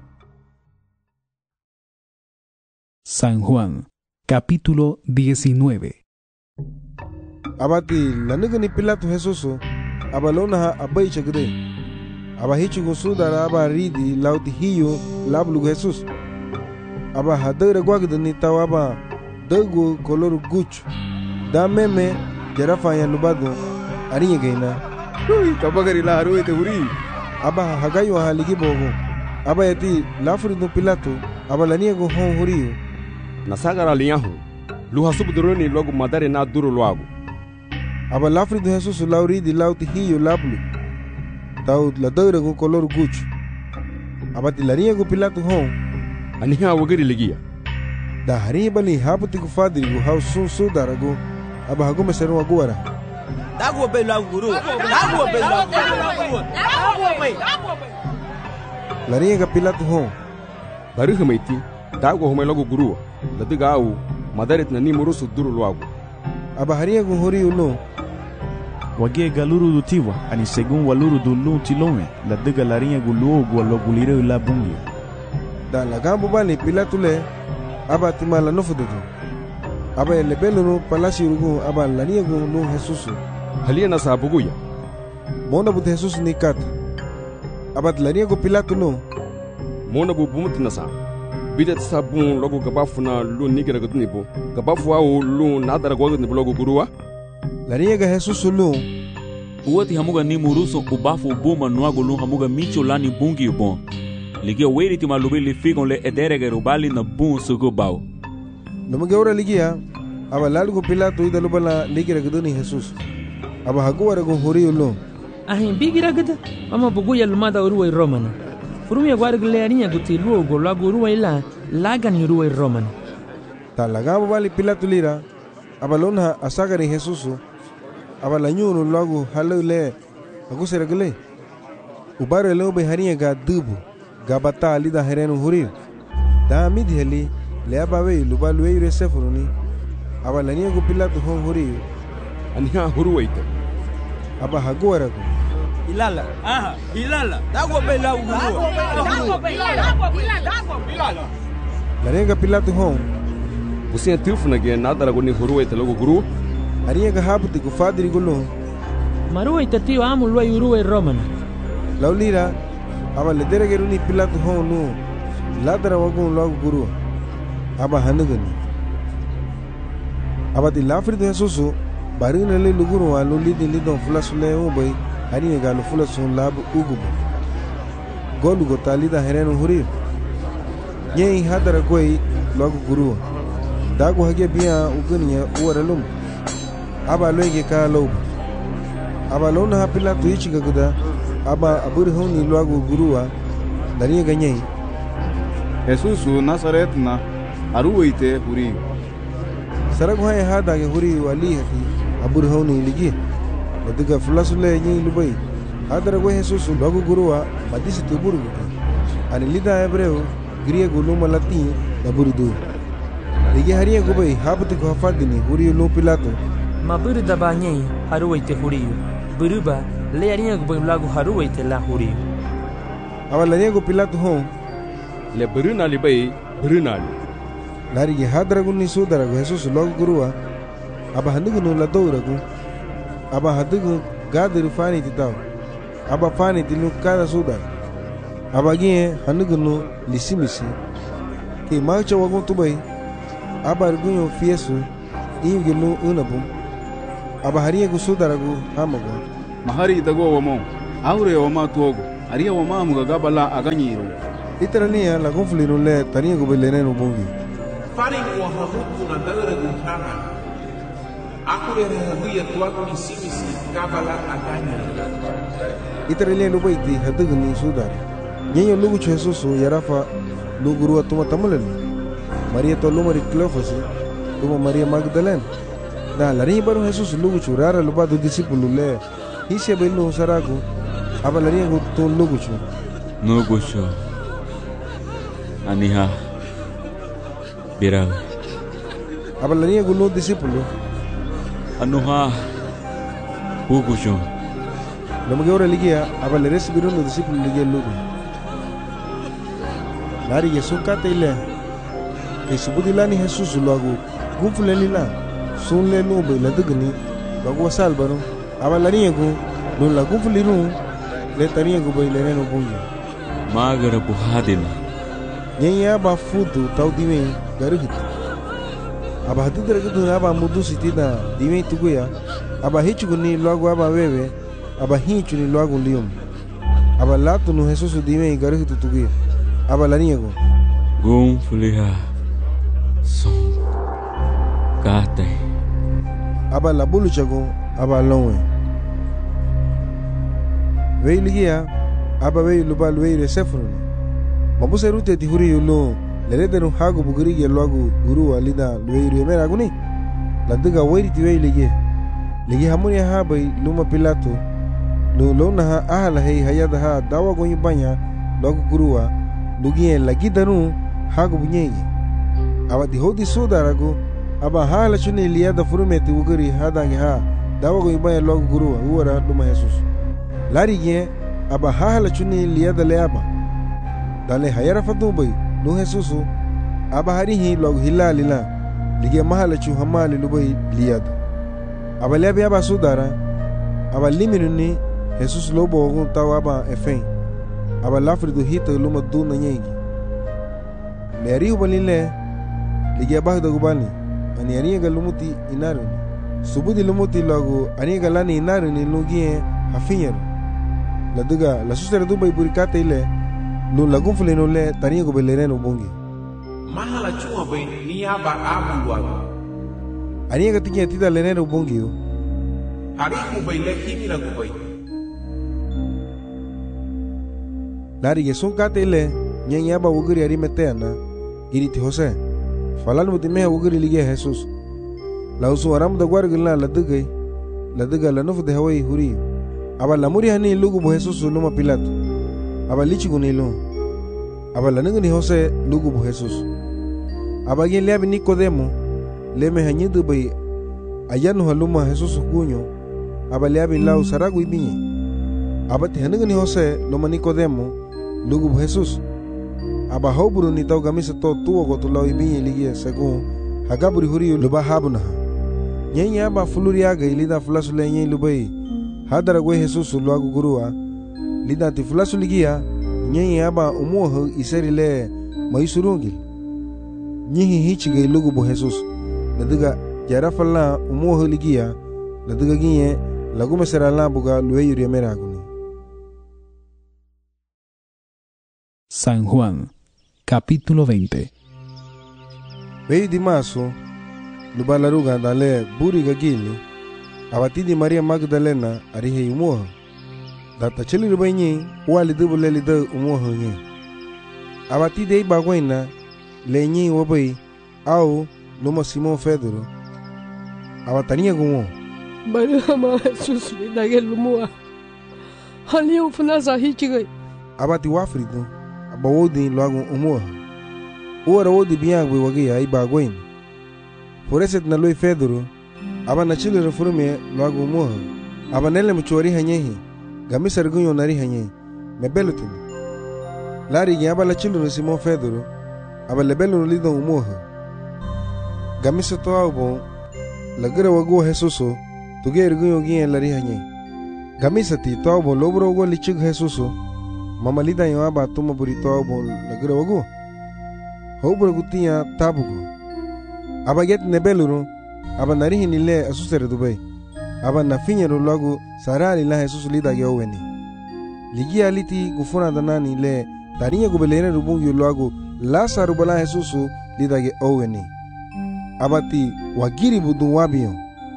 Speaker 4: San Juan, capítulo 19.
Speaker 1: Abati lanigani Pilato Jesus abalona ha abai chagde aba hichu go sudara aba ridi lauti hiyo lablu Jesus aba hadere gwagde ni tawaba dago color guch da meme jarafa ya lubado ariye geina
Speaker 9: kabagari la haru ite huri
Speaker 1: aba hagayo haligi bogo aba yati lafri do Pilato aba laniye go hon huriyo
Speaker 6: nasagara liyahu lu hasubu duroni logo madare na duru loago
Speaker 1: aba lafri do Jesus lauri di lauti hiyo lablu tau la dore go color guch aba tilariye go Pilato hon
Speaker 6: aniha wogiri ligia
Speaker 1: da hari bali haputi go fadri go hausun sudarago aba hago meseru agora
Speaker 13: dago be la guru dago be la guru
Speaker 1: lariye ga Pilato hon
Speaker 6: bari hamaiti dago home logo guru la diga au madaret nani murusu duru loago
Speaker 1: aba hariye go hori uno
Speaker 9: wage galuru dutiwa ani segun waluru dulu tilome la diga larinha gulu go lo gulire la bungi
Speaker 1: da la gambo bali Pilato le aba timala no fudu aba ele belo no palasi rugo aba laniye go no Jesus
Speaker 6: halia na sabuguya
Speaker 1: mona bu Jesus ni kat aba laniye go Pilato no
Speaker 6: mona bu bumuti na sa bidet sabun logo gabafuna lu nigira gudni bo gabafu au lu nadara go gudni logo guruwa
Speaker 1: laniye ga Jesus lu
Speaker 3: uwati hamuga ni muruso ubafu buma nuago lu hamuga micho lani bungi bon ligia weri ti malube li figon le ederege rubali na bun sugo bao
Speaker 1: numuge ora ligia aba lalgo Pilato ida lubala ligira gudni Jesus aba hagwara go hori ulo
Speaker 12: ahin bigira gada mama bugu ya lumada uruwa romana furumia gwarg le aniya guti luogo lago uruwa ila lagan uruwa romana
Speaker 1: talagabo bali Pilato lira aba lona asagari Jesus aba lanyuru lago halule agusera gele ubare lobe hariya ga dubu gabata alida herenu huri da midheli le abawe lubalu eire sefuruni aba laniya go Pilato hon huri
Speaker 6: aniha huruwaita
Speaker 1: aba hagwara go
Speaker 13: ilala aha ilala dago be la guru dago be ilala
Speaker 1: laniya Pilato hon
Speaker 6: busia tilfuna ge nadara go ni huruwaita logo guru
Speaker 1: ariya ga habuti go fadri go no
Speaker 12: maruwaita tio amu lwa uruwa romana
Speaker 1: laulira aba le deregeru ni Pilato hon no ladara wagun logo guru aba hanugani aba di lafri do Jesus barina le luguru wa lo lidi lidon fulasule ubay hani ga lo fulasun labu ugubu golu go talida herenu huri nyei hadara koi logo guru dago hage biya uguniya uwaralum aba loge ka lo aba lona ha Pilato yichi gaguda aba aburi honi logo guruwa dari ga nyei
Speaker 9: Jesus Nazaret na aruwaite huri
Speaker 1: sarago hay hada ge huri wali hati abur honi ligi odiga fulasule nyi lubai hadara go Jesus logo guruwa madisi tuburu ani lida hebreu griego luma latin da buridu ligi hariya go bai habti go fadini huri lo Pilato
Speaker 12: maburu da banyei haruwaite huriyo buruba le ariya go bai lago haruwaite la huriyo
Speaker 1: awala nego Pilato hon
Speaker 6: le buruna li bai buruna li
Speaker 1: lari ge hadara go ni sudara go Jesus logo guruwa aba handugo no la dora go aba hadugo gadir fani titaw aba fani tilu kada suda aba ge handugo no lisimisi ke marcha wagon tubai aba argunyo fiesu ingilu unabum abahariye gusudaragu hamago
Speaker 14: mahari itago wamo aure wama tuogo aria wama mugagabala aganyiro
Speaker 1: itarania la conflino le tania go beleneno bongi
Speaker 2: fari wa hamutu na dara gutana akure hadia tuaku isimisi kabala aganyiro
Speaker 1: itarania lo baiti hadugni sudar nyenyo lugu chesusu yarafa luguru atuma tamulani Maria tolumari clofasi tuma Maria Magdalena da lari baru Jesus lugu churara lupa do discípulo le hisia belu saragu aba lari gutu lugu chu
Speaker 3: no gosho aniha birawe
Speaker 1: aba lari gulu discípulo
Speaker 3: anuha hugusho
Speaker 1: lamage ora ligia aba lari sibiru no discípulo ligia lugu lari Yesu katile ke subudilani Jesus luagu gufulelila sunle no be ladugni bagu wasal baro aba lari gu no la gufuliru le tani gu be le no bungi
Speaker 3: magara buhadina
Speaker 1: nyenya ba fudu tau dime garuhit aba hatu dergudu aba mudu sitida dime tuguya aba hichuguni luagu aba wewe aba hichuni luagu lium aba latu no Jesus dime garuhit tuguya aba lari gu
Speaker 3: gumfuliha son kate
Speaker 1: aba la bulu chago aba lonwe veiligia aba vei lubal vei resefru mabuse rute tihuri yulo leredenu hago buguri ge logu guru alida vei remera guni ladiga wairi ti veiligia ligi hamuni ha bai luma pilato no lona ha ahala hei hayada ha dawa go yibanya logu guruwa lugie lagi danu hago bunyegi aba di hodi sudarago aba hala chuni liada furumeti uguri hadangi ha dawa go ibaya logo guru uwara luma Jesus lari ge aba hala chuni liada leaba dale hayara fadubai no Jesus aba harihi logo hilalila lige mahala chu hamali lubai liada aba lebi aba sudara aba liminuni Jesus lobo go tawa aba efen aba lafridu hita luma duna nyegi meri ubalile lige aba dagubani ani aniga lumuti inaruni subudi lumuti lagu aniga lani inaruni lugie hafinyero laduga la susera dubai burikata ile lu lagun fuleno le tanigo belereno bongi
Speaker 2: mahala chua bai ni aba abu wago
Speaker 1: aniga tinya tida leneno bongi
Speaker 2: hariku bai le kimira gubai
Speaker 1: lari ge son kata ile nyanya aba uguri ari meteana iriti Jose falal mutime uguri ligia Jesus la usu aram da guargila ladiga la nufu de hawai huri aba la muri hani lugu bo Jesus luma Pilato aba lichi gunilo aba la ningni Jose lugu bo Jesus aba gen lebi Nicodemo leme hanyidu bai ayanu haluma Jesus kunyo aba lebi lau saragu ibinyi aba te haningni Jose luma Nicodemo lugu bo Jesus aba hoburu ni tau gamisa to tuo go tulau ibinyi ligia según hagaburi huri luba habuna nyenya aba fuluri aga ilida fulasu le nyen lubai hadara gwe Jesus luagu gurua lida ti fulasu ligia nyenya aba umuho iseri le maisurungil nyihi hichige lugu bo Jesus nadiga jara falla umuho ligia nadiga ginye lagume serala buga lueyuri meraguni.
Speaker 4: San Juan, capítulo 20.
Speaker 1: Vei di maso lubalaruga dale buri gagili abatidi Maria Magdalena arihe umuho data cheli rubanyi wali dubule lida umuho nyi abatidi ibagwaina lenyi wabai au luma Simon Pedro abatania gumo
Speaker 15: Maria ma Jesus lidagel umuha hali ufuna hichigai
Speaker 1: abati wafrido abawodi lagu umuha ora wodi biangwe wagi ai bagwain foreset na loi Pedro aba na chile reforme lagu umuha aba nele mchori hanyehi gamisar gunyo nari hanyehi mebelutin lari gi aba la chile Simon Pedro aba lebelu lido umuha gamisa to abo lagara wago Jesuso tuger gunyo gi lari hanyehi gamisa ti to abo lobro go lichig Jesuso mama lida yo aba tuma burito abo lagara wago hobro gutia tabugo aba get nebeluru aba narihi nile asusere dubai aba nafinyero logo sarali la Jesus lida ge oweni ligi aliti gufuna danani le tarinya gubelere rubungi logo Lazaro bala Jesus lida ge oweni abati wagiri budun wabiyo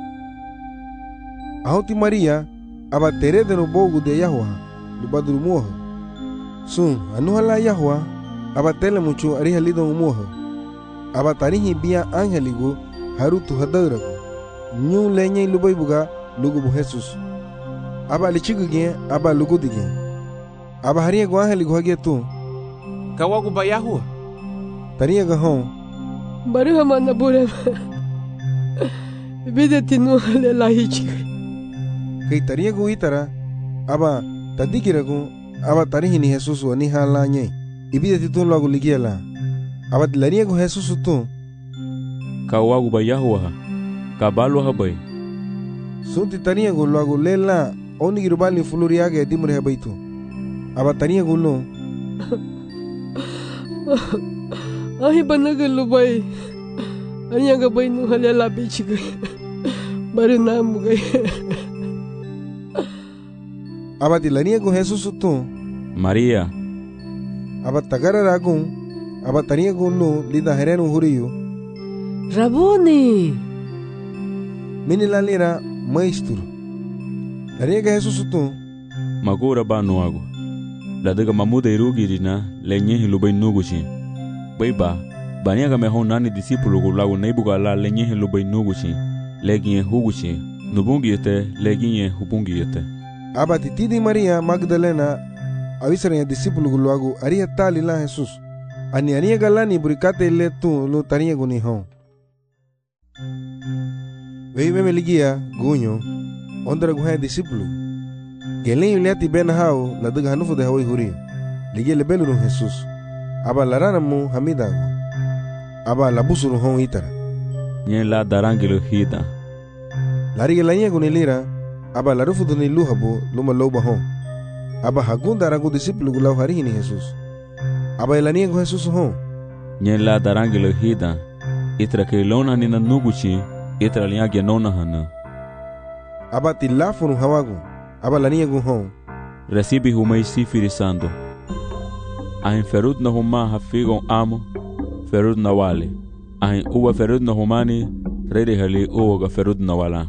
Speaker 1: ahoti Maria aba terede no bogu de Yahwa lubadru muho sun anuhala Yahwa aba tele mucho ariha lido muho aba tarihi bia angeligo harutu hadara nyu lenye lubai buga lugu bu Jesus aba lichigu ge aba lugu dige aba hariya go angeligo hage tu
Speaker 2: kawagu ba Yahwa
Speaker 1: tariya ga hon
Speaker 15: baru hamana bure bide tinu le lahi chigai
Speaker 1: kai tariya go itara aba tadikiragu aba tarihi ni Jesus wani halanye ibide titun lagu ligiela aba tilariya go Jesus tu
Speaker 3: kawagu ba Yahwa kabalu habai
Speaker 1: sunti tariya go lagu lela oni girubali fuluria ge dimure habaitu aba tariya go lo
Speaker 15: ahi banaga lubai anya ga bai nu halela bichi ge baru namu ge
Speaker 1: aba tilariya go Jesus tu
Speaker 3: Maria
Speaker 1: aba tagara ragun aba tariya go lo lida herenu huriyo
Speaker 15: Rabuni
Speaker 1: mini lalira maestro lariya ga Jesus tu
Speaker 3: magura ba nuago la daga mamuda irugirina lenye hilubai nugushi baiba bania ga mehon nani discípulo go lago neibuga la lenye hilubai nugushi leginye hugushi nubungiyete leginye hubungiyete
Speaker 1: aba titidi Maria Magdalena avisara ya discípulo go lago aria tali la Jesus ani aria galani burikate le tu lo tariya go ni hon Veive me ligia gunyo ondra guha discípulo gelen yulati ben hao la daga hanufu de hawai huri ligia le belu Jesus aba larana mu hamida aba labusuru hon itara
Speaker 3: nyen la darangilo hita
Speaker 1: lari gelanya gunilira aba larufu de luhabo luma loba hon aba hagunda ragu discípulo gulau hari ni Jesus aba elania go Jesus hon
Speaker 3: nyen la darangilo hita itra ke lona ni nanuguchi itra liya genona hana
Speaker 1: aba tilafunu hawagu aba lania go hon
Speaker 3: recibe humai sifiri sando ahin ferut na huma hafigon amo ferut na wale ahin uwa ferut na humani rede hali uwa ga ferut na wala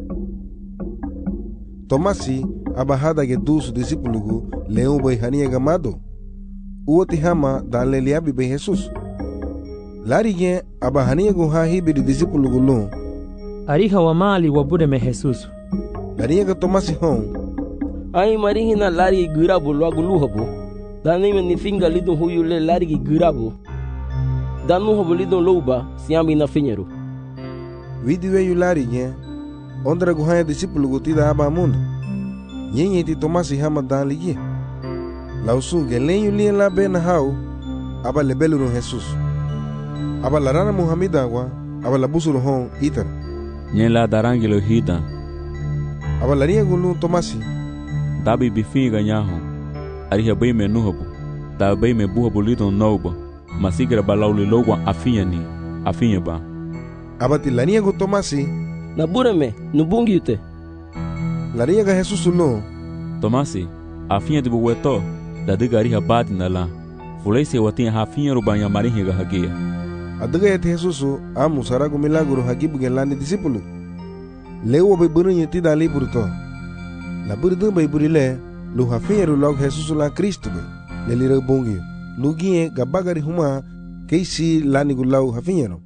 Speaker 1: Tomasi aba hada ge dusu discípulo leu bai hania gamado uwa tihama dale liabi bai Jesus lari ge aba hania go ha hibi discípulo lo
Speaker 12: ariha wa mali wa bude me Jesus
Speaker 1: lari ge Tomasi hon
Speaker 5: ai marihina lari gurabo logo luhabo dani me ni finga lidon huyule lari gurabo danu hobo lidon louba siambi na finheiro
Speaker 1: vidiwe yulari ge ondra go ha discípulo go tida aba mundo nyenye ti Tomasi hama dan ligi lausu gelen yulien la ben hao aba lebelu no Jesus aba larana Muhammeda wa aba labusuru hon itar
Speaker 3: nyen la darangilo hita
Speaker 1: aba laria gulu Tomasi
Speaker 3: dabi bifinga nyaho ariha bai me nuhabu da bai me buhabu lidon noba masigira balauli logwa afinya ba
Speaker 1: aba tilania go Tomasi
Speaker 5: na bureme nubungi ute
Speaker 1: laria ga Jesus lo
Speaker 3: Tomasi afinya dibu weto da diga ariha badi na la fulaise watin hafinya rubanya marihi ga hagia
Speaker 1: adaga ya Jesus amu sarago milagro hagibu gelani discípulo lewo bai burunya ti dali burto la burdu bai burile lu hafinya ru log Jesus la Cristo bai le lira bongi lugie gabagari huma keisi lani gulau hafinya no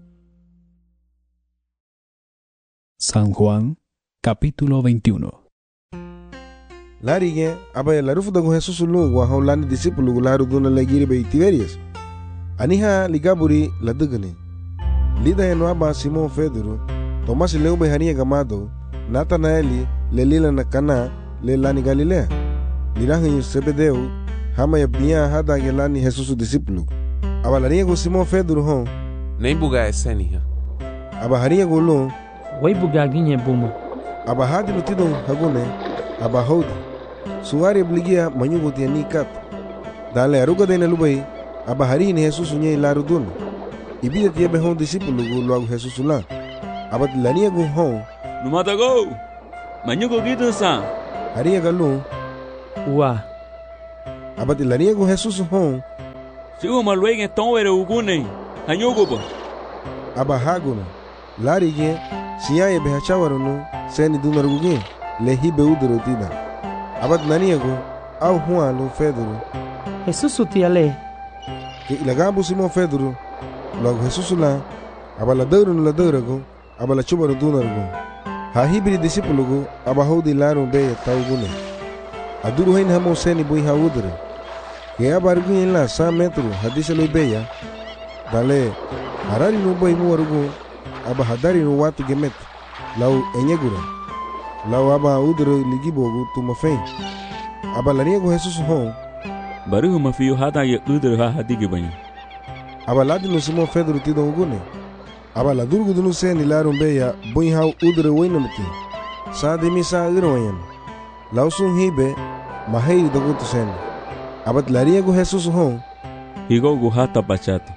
Speaker 4: San Juan, capítulo 21.
Speaker 1: Larige aba la rufu dago Jesus lo wa haulani discípulo gularu duna legiri bai Tiberias aniha ligaburi la dugani lida eno aba Simon Pedro Tomas leu bai hania gamado Natanaeli le lila na Kana le lani Galilea lirahin Sebedeu hama ya bia hada gelani Jesus discípulo aba laria go Simon Pedro hon
Speaker 2: nem buga esenia
Speaker 1: aba haria go lo
Speaker 12: wai buga ginye bumo
Speaker 1: aba hadi lutido hagune aba hodi suari obligia manyugo tiani kat dale aruga de lubai aba hari ni Jesus nye larudun ibida tie be hon discípulo go lo Jesus la abat lania gu hon
Speaker 3: numatago manyugo gitu sa
Speaker 1: haria galu
Speaker 12: wa
Speaker 1: abat lania gu Jesus hon
Speaker 3: sigo malwege tonwere ugune hanyugo ba
Speaker 1: aba haguna lari ge siya be hachawarunu seni dunaruge le hibe udro tida abat lania gu au hualu feduru
Speaker 12: Jesus utiale
Speaker 1: ke ilagabu Simon Pedro logo Jesus la abala dawrun la dawrago abala chubaru dunargo ha hibri discipulugo aba hodi laru be tawgune aduru hain hamo seni boy ha udre ke abargu la 100 metro hadise lo beya dale harari no boy mu warugo aba hadari no watu gemet law enyegura law aba udre ligibogo tumafen aba laniego Jesus hon
Speaker 3: baru mafiyo hada ye udre ha hadige bani
Speaker 1: aba ladino Simon Pedro tido ugune aba la durgu dunu seni larum beya boy ha udre wainamti sa de misa irwayan law sun hibe mahei dogutu sen abat lariego Jesus hon
Speaker 3: higo gu hata bachati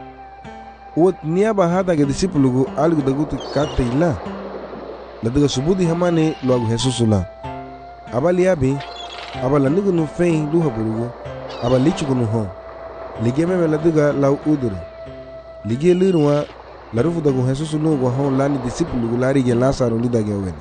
Speaker 1: Uot niaba hada ge disipulugu algu dagutu kate ila ladaga subudi hamane luagu Jesus la aba liabi aba lanigu nu fein duha bulugu aba lichugu nu hon ligeme me ladaga lau udure lige lirwa larufu dagu Jesus lugu hon lani disipulugu lari ge Lazaro lidage wen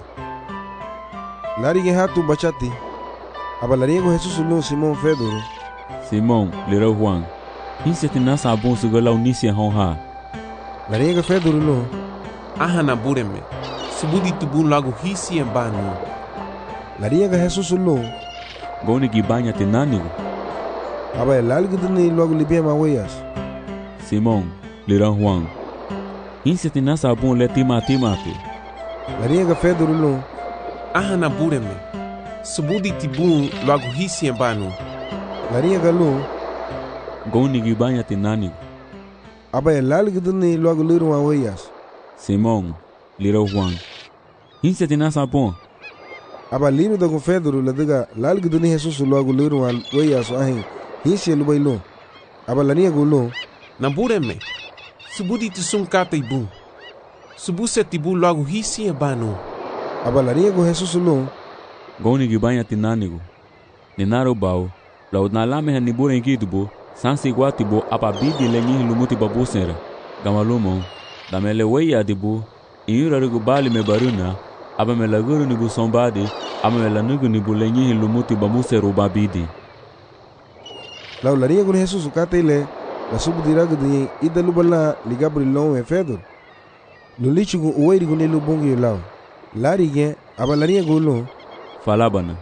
Speaker 1: lari ge hatu bachati aba lariego Jesus lu Simon Pedro
Speaker 3: Simon lira Juan hinseti nasa abon sugala unisia hon ha
Speaker 1: lariego Pedro lu
Speaker 2: ahana bureme subudi tubun lagu hisi embanu
Speaker 1: lariego Jesus lu
Speaker 3: goni gibanya tenanigo
Speaker 1: aba lalgudni logo libema weyas
Speaker 3: Simon lira Juan hinseti nasa abon le timati
Speaker 1: lariego Pedro lu
Speaker 2: ahana bureme subudi tibun lagu hisi embanu
Speaker 1: lariego lu
Speaker 3: goni gibanya tenanigo
Speaker 1: aba lalgudni logo lirwa weyas
Speaker 3: Simon lira Juan hinseti nasa abon
Speaker 1: aba lino dagu Pedro ladaga lalgudni Jesus logo lirwa weyas ahin hinse lubaylo aba laniego lu
Speaker 2: na bureme subudi tisum kata ibu subuse tibu lagu hisi embanu
Speaker 1: aba laniego Jesus lu
Speaker 3: goni gibanya tenanigo ninaro bao laudnalame hanibure inkidubo sansi guatibo apa bidi lenyi lumuti babusera gamalumo damele weya dibu iurarugo bali me baruna aba me laguru nibu sombadi aba me lanugu nibu lenyi lumuti bamusero babidi
Speaker 1: law lariego Jesus katele la subdirago de idalubala ligabri long e Pedro lulichugo uwairigo ne lubongi law larige aba lariego lu
Speaker 3: falabana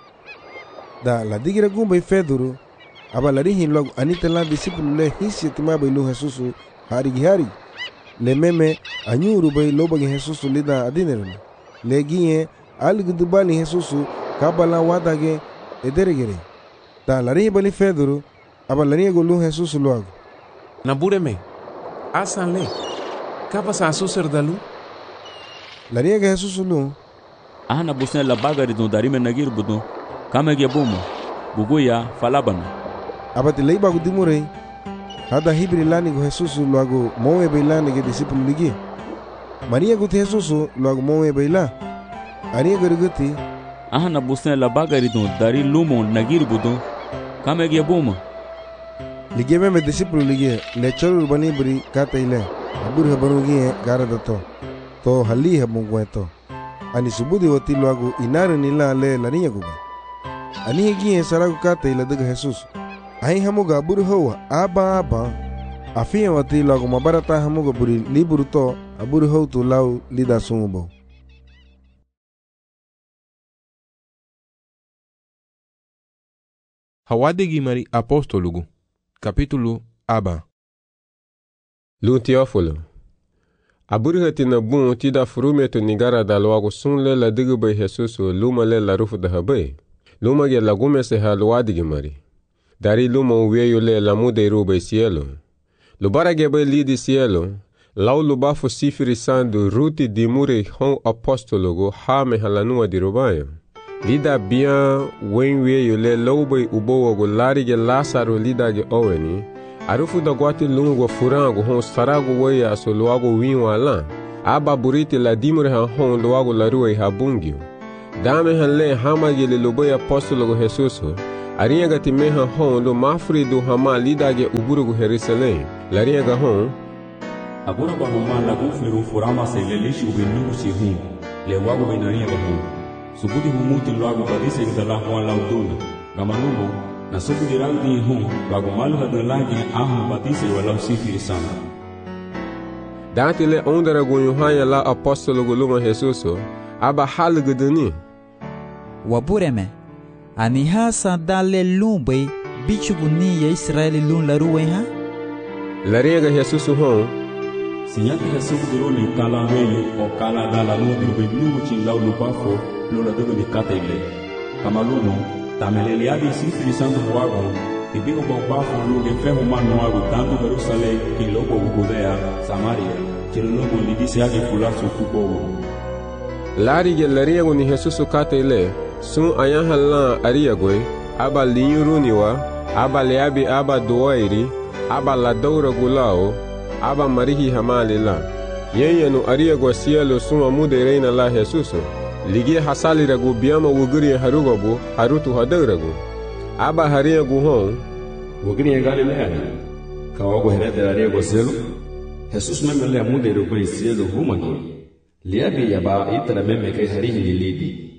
Speaker 1: da la digira gumba Pedro aba larihi log anita la disciple le hisi tima bailu Jesus hari le meme anyuru bai lobagi Jesus lida adinerna le giye algudubali Jesus kabala wadage ederegere da larihi bali Pedro aba larigo lu Jesus luago
Speaker 2: na bureme asanle kapa sa suser dalu
Speaker 1: larigo Jesus lu
Speaker 3: ahna busne la bagari do darime nagir budo kamege bomo buguya falabana
Speaker 1: abati leiba gudimure hada hibri lani go Jesus luago mowe beilani ge disciple ligi Maria gut Jesus luago mowe beila ari gerguti
Speaker 3: ahna busne la bagari do dari lumo nagir budo kamege bomo
Speaker 1: ligeme me disciple ligi le chorul bani bri kataile abur habarugi gara dato to hali habungweto ani subudi wati luago inare nila le laniya guba ani gi saragu kataile daga Jesus ai hamuga abur hawa aba afia wati luago mabarata hamuga buri liburu to abur haw to law lida sumubo
Speaker 11: Hawadigi mari apostolugu capítulo aba
Speaker 16: Lu Teófilo aburhati na bun tida furumeto nigara da loago sunle la digbe Jesus luma le la rufu da habe luma ge la gume se halwadigi mari dari luma uveyo le la mude rube cielo lubara ge be lidi cielo lau luba fu sifiri sandu ruti di mure hon apostologo ha me halanua di rubayo lida bien wenweyo le loube ubowo lari ge Lazaro lida ge oweni arufu da gwati lungu furango hon sarago weya so luago winwa lan aba buriti la dimure han hon loago la rua ha bungio. Dame han le hamagi le loboy apostolo Jesus. Ariaga ti meha hon lo mafri do hama lidage uburugu Jerusalem. Lariaga hon
Speaker 3: agora ba homa la gufliru furama se le lishi ubinu si hum le wago benaria ba hum subudi humuti loago badise gdala hon lauduna gamanumo na subudi rangdi hum wago malu hadalagi ahum badise wala sifi sana
Speaker 16: dati le ondara go Yohana la apostolo go luma Jesus aba halguduni
Speaker 7: wabureme ani hasa dale lumbe bichuguni ya Israeli lun la ruwenha
Speaker 16: lariaga Jesus hon
Speaker 3: sinyaki Jesus dironi kala weyo o kala dala no dirbe biu chin law lubafo lo la dogo mikatele kama luno tamelele abi sifri santo wago ibigo bafo lo ge fe humano wago tanto Jerusalem ki lobo Judea Samaria chelo lobo lidisi age fulaso kubo
Speaker 16: lari ge lariago ni Jesus katele sun ayan halan ariagwe aba linyuruniwa aba leabi aba doairi aba la doura gulao aba marihi hamalila yenyenu ariagwa sielo suma mude reina la Jesus ligi hasali ragu biama wuguri harugobu harutu hadaragu aba hariagu hon
Speaker 6: wuguri galilea kawago herede ariagwa sielo Jesus memele mude rubai sielo humani liabi yaba itara memeke harihi lilidi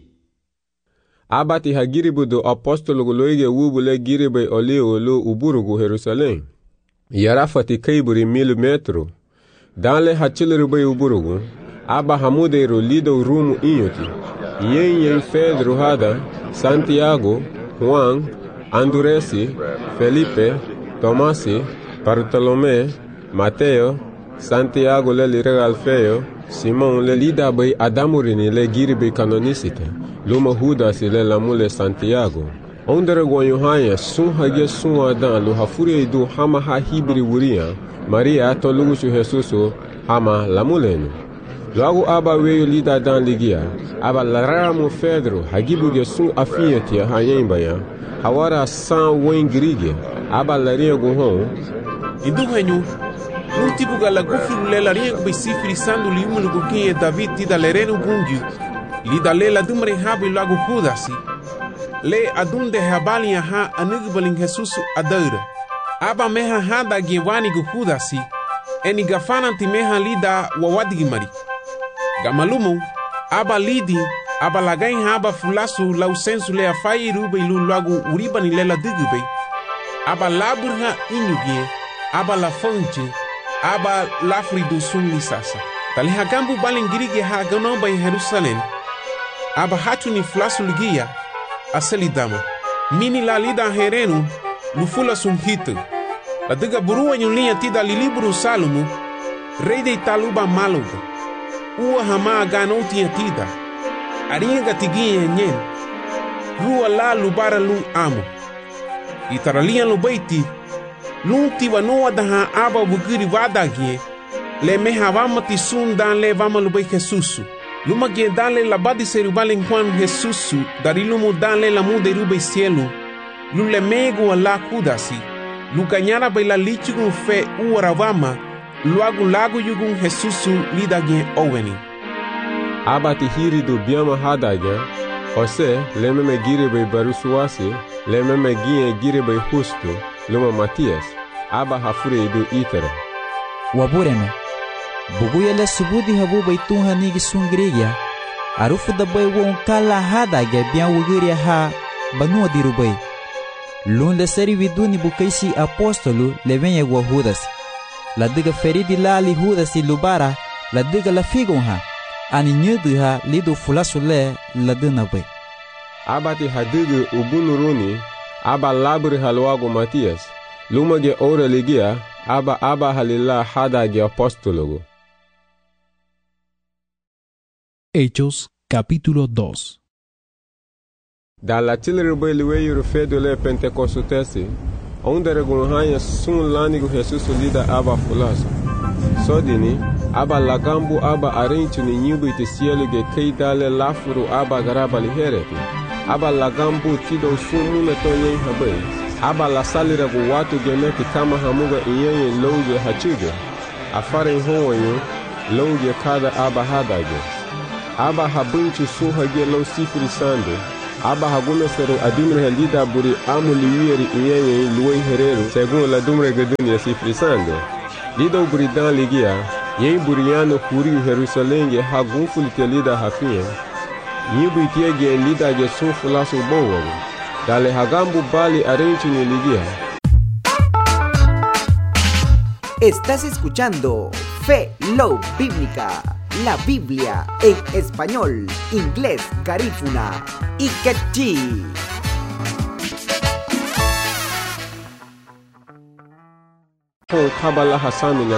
Speaker 16: abati hagiribu do apostolo goloige wubule giribe olio uburugu Jerusalem yarafati kaiburi milimetro danle hachilirube uburugu aba hamudero lido rumu inyoti yen Pedro hada Santiago Juan Anduresi Felipe Tomasi Bartolomé Mateo Santiago le lirega Alfeo Simon le lida bay adamurini le giribe canonicite luma Judas le lamule Santiago ondere go Yohana sun hage sun adan lo hafuri do hama ha hibri wuria Maria to lugu Jesus hama lamulenu logo aba weyo lida dan ligia aba laramo Pedro hagibuge sun afiyati ha yembaya hawara san wengrige aba laria go hon
Speaker 2: iduhenyu Multipu gala gufiru le la riengu be sifri sandu li umulu gukinye David tida lerenu bungiu. Lida le la dumre habi lagu Judasi. Le adunde habali ha anugbaling Jesus adaura. Aba meha hada gewani gu Judasi. Eni gafana ti meha lida wawadigi mari. Gamalumu, aba lidi, aba lagain haba fulasu lau sensu le afai rube ilu lagu uribani le la digube. Aba laburha inyugie, aba la fonche. Aba lafri do sunni sasa. Tali hagambu balingirige ha ganomba in Jerusalem. Aba hatu ni flasu ligia aseli dama. Mini la lida herenu lufula sunhitu. La diga burua nyulia tida liliburu Salomo. Rei de taluba maluga. Ua hama ganoti tida. Aringa tigia nyen. Rua la lubara lu amo. Itaralia lubaiti. Lunti wa noa daha aba bugiri wadagie le meha vamati sun dan le vamalubay Jesusu luma gie dan le labadi serubalen Juan Jesusu dari lumu dan le lamu de rubay cielo lu le mego la kudasi lu kanyara bay la lichugun fe uwaravama luagu lagu yugun Jesusu lidagie oweni
Speaker 16: abati hiri do biama hadagia Jose le meme gire bay barusuasi le meme gire bay justo luma Matias aba hafure do itere
Speaker 7: wabureme buguyele subudi habu baitun nigi sungriya arufu da bay won kala hada ge bian wugiria ha banu dirubay lun le seri viduni bukaisi apostolo le venye gwa Judas la diga feridi lali Judas lubara la diga la figonha ani nyudu ha lido fulasule la dina bay
Speaker 16: abati hadigu ubunuruni aba labri halwago Matias lumage ora ligia aba halila hadage apostologo.
Speaker 4: Hechos capítulo 2.
Speaker 16: Da la tilrebe liweyu fedo le pentecostesi ondere gunhanya sun lanigo Jesus lida aba fulaso sodini aba lagambu aba arenchu ni nyubi te sielo ge keidale lafuru aba garaba lihereti aba lagambu tido sun meto yen habai aba la salira gu watu gemeti kama hamuga iyenye louge hachuge afare honwanyo longe cada aba hadage. Aba habunchi suhage lo sifri sando. Aba hagumesero adumre helida buri amu liwieri iyenye luoi herero según la dumre gedunia sifri sando. Lido buri dan ligia, yen buriano huri Jerusalem ye hagun fulite lida hafien. Yibu itiege lida ye sunfulasu bowo. Dale hagambu bali arenchi ni ligia.
Speaker 17: Estás escuchando Fe Love Bíblica, la Biblia en español, inglés, garífuna y quechí.
Speaker 16: Kabbalah Hassan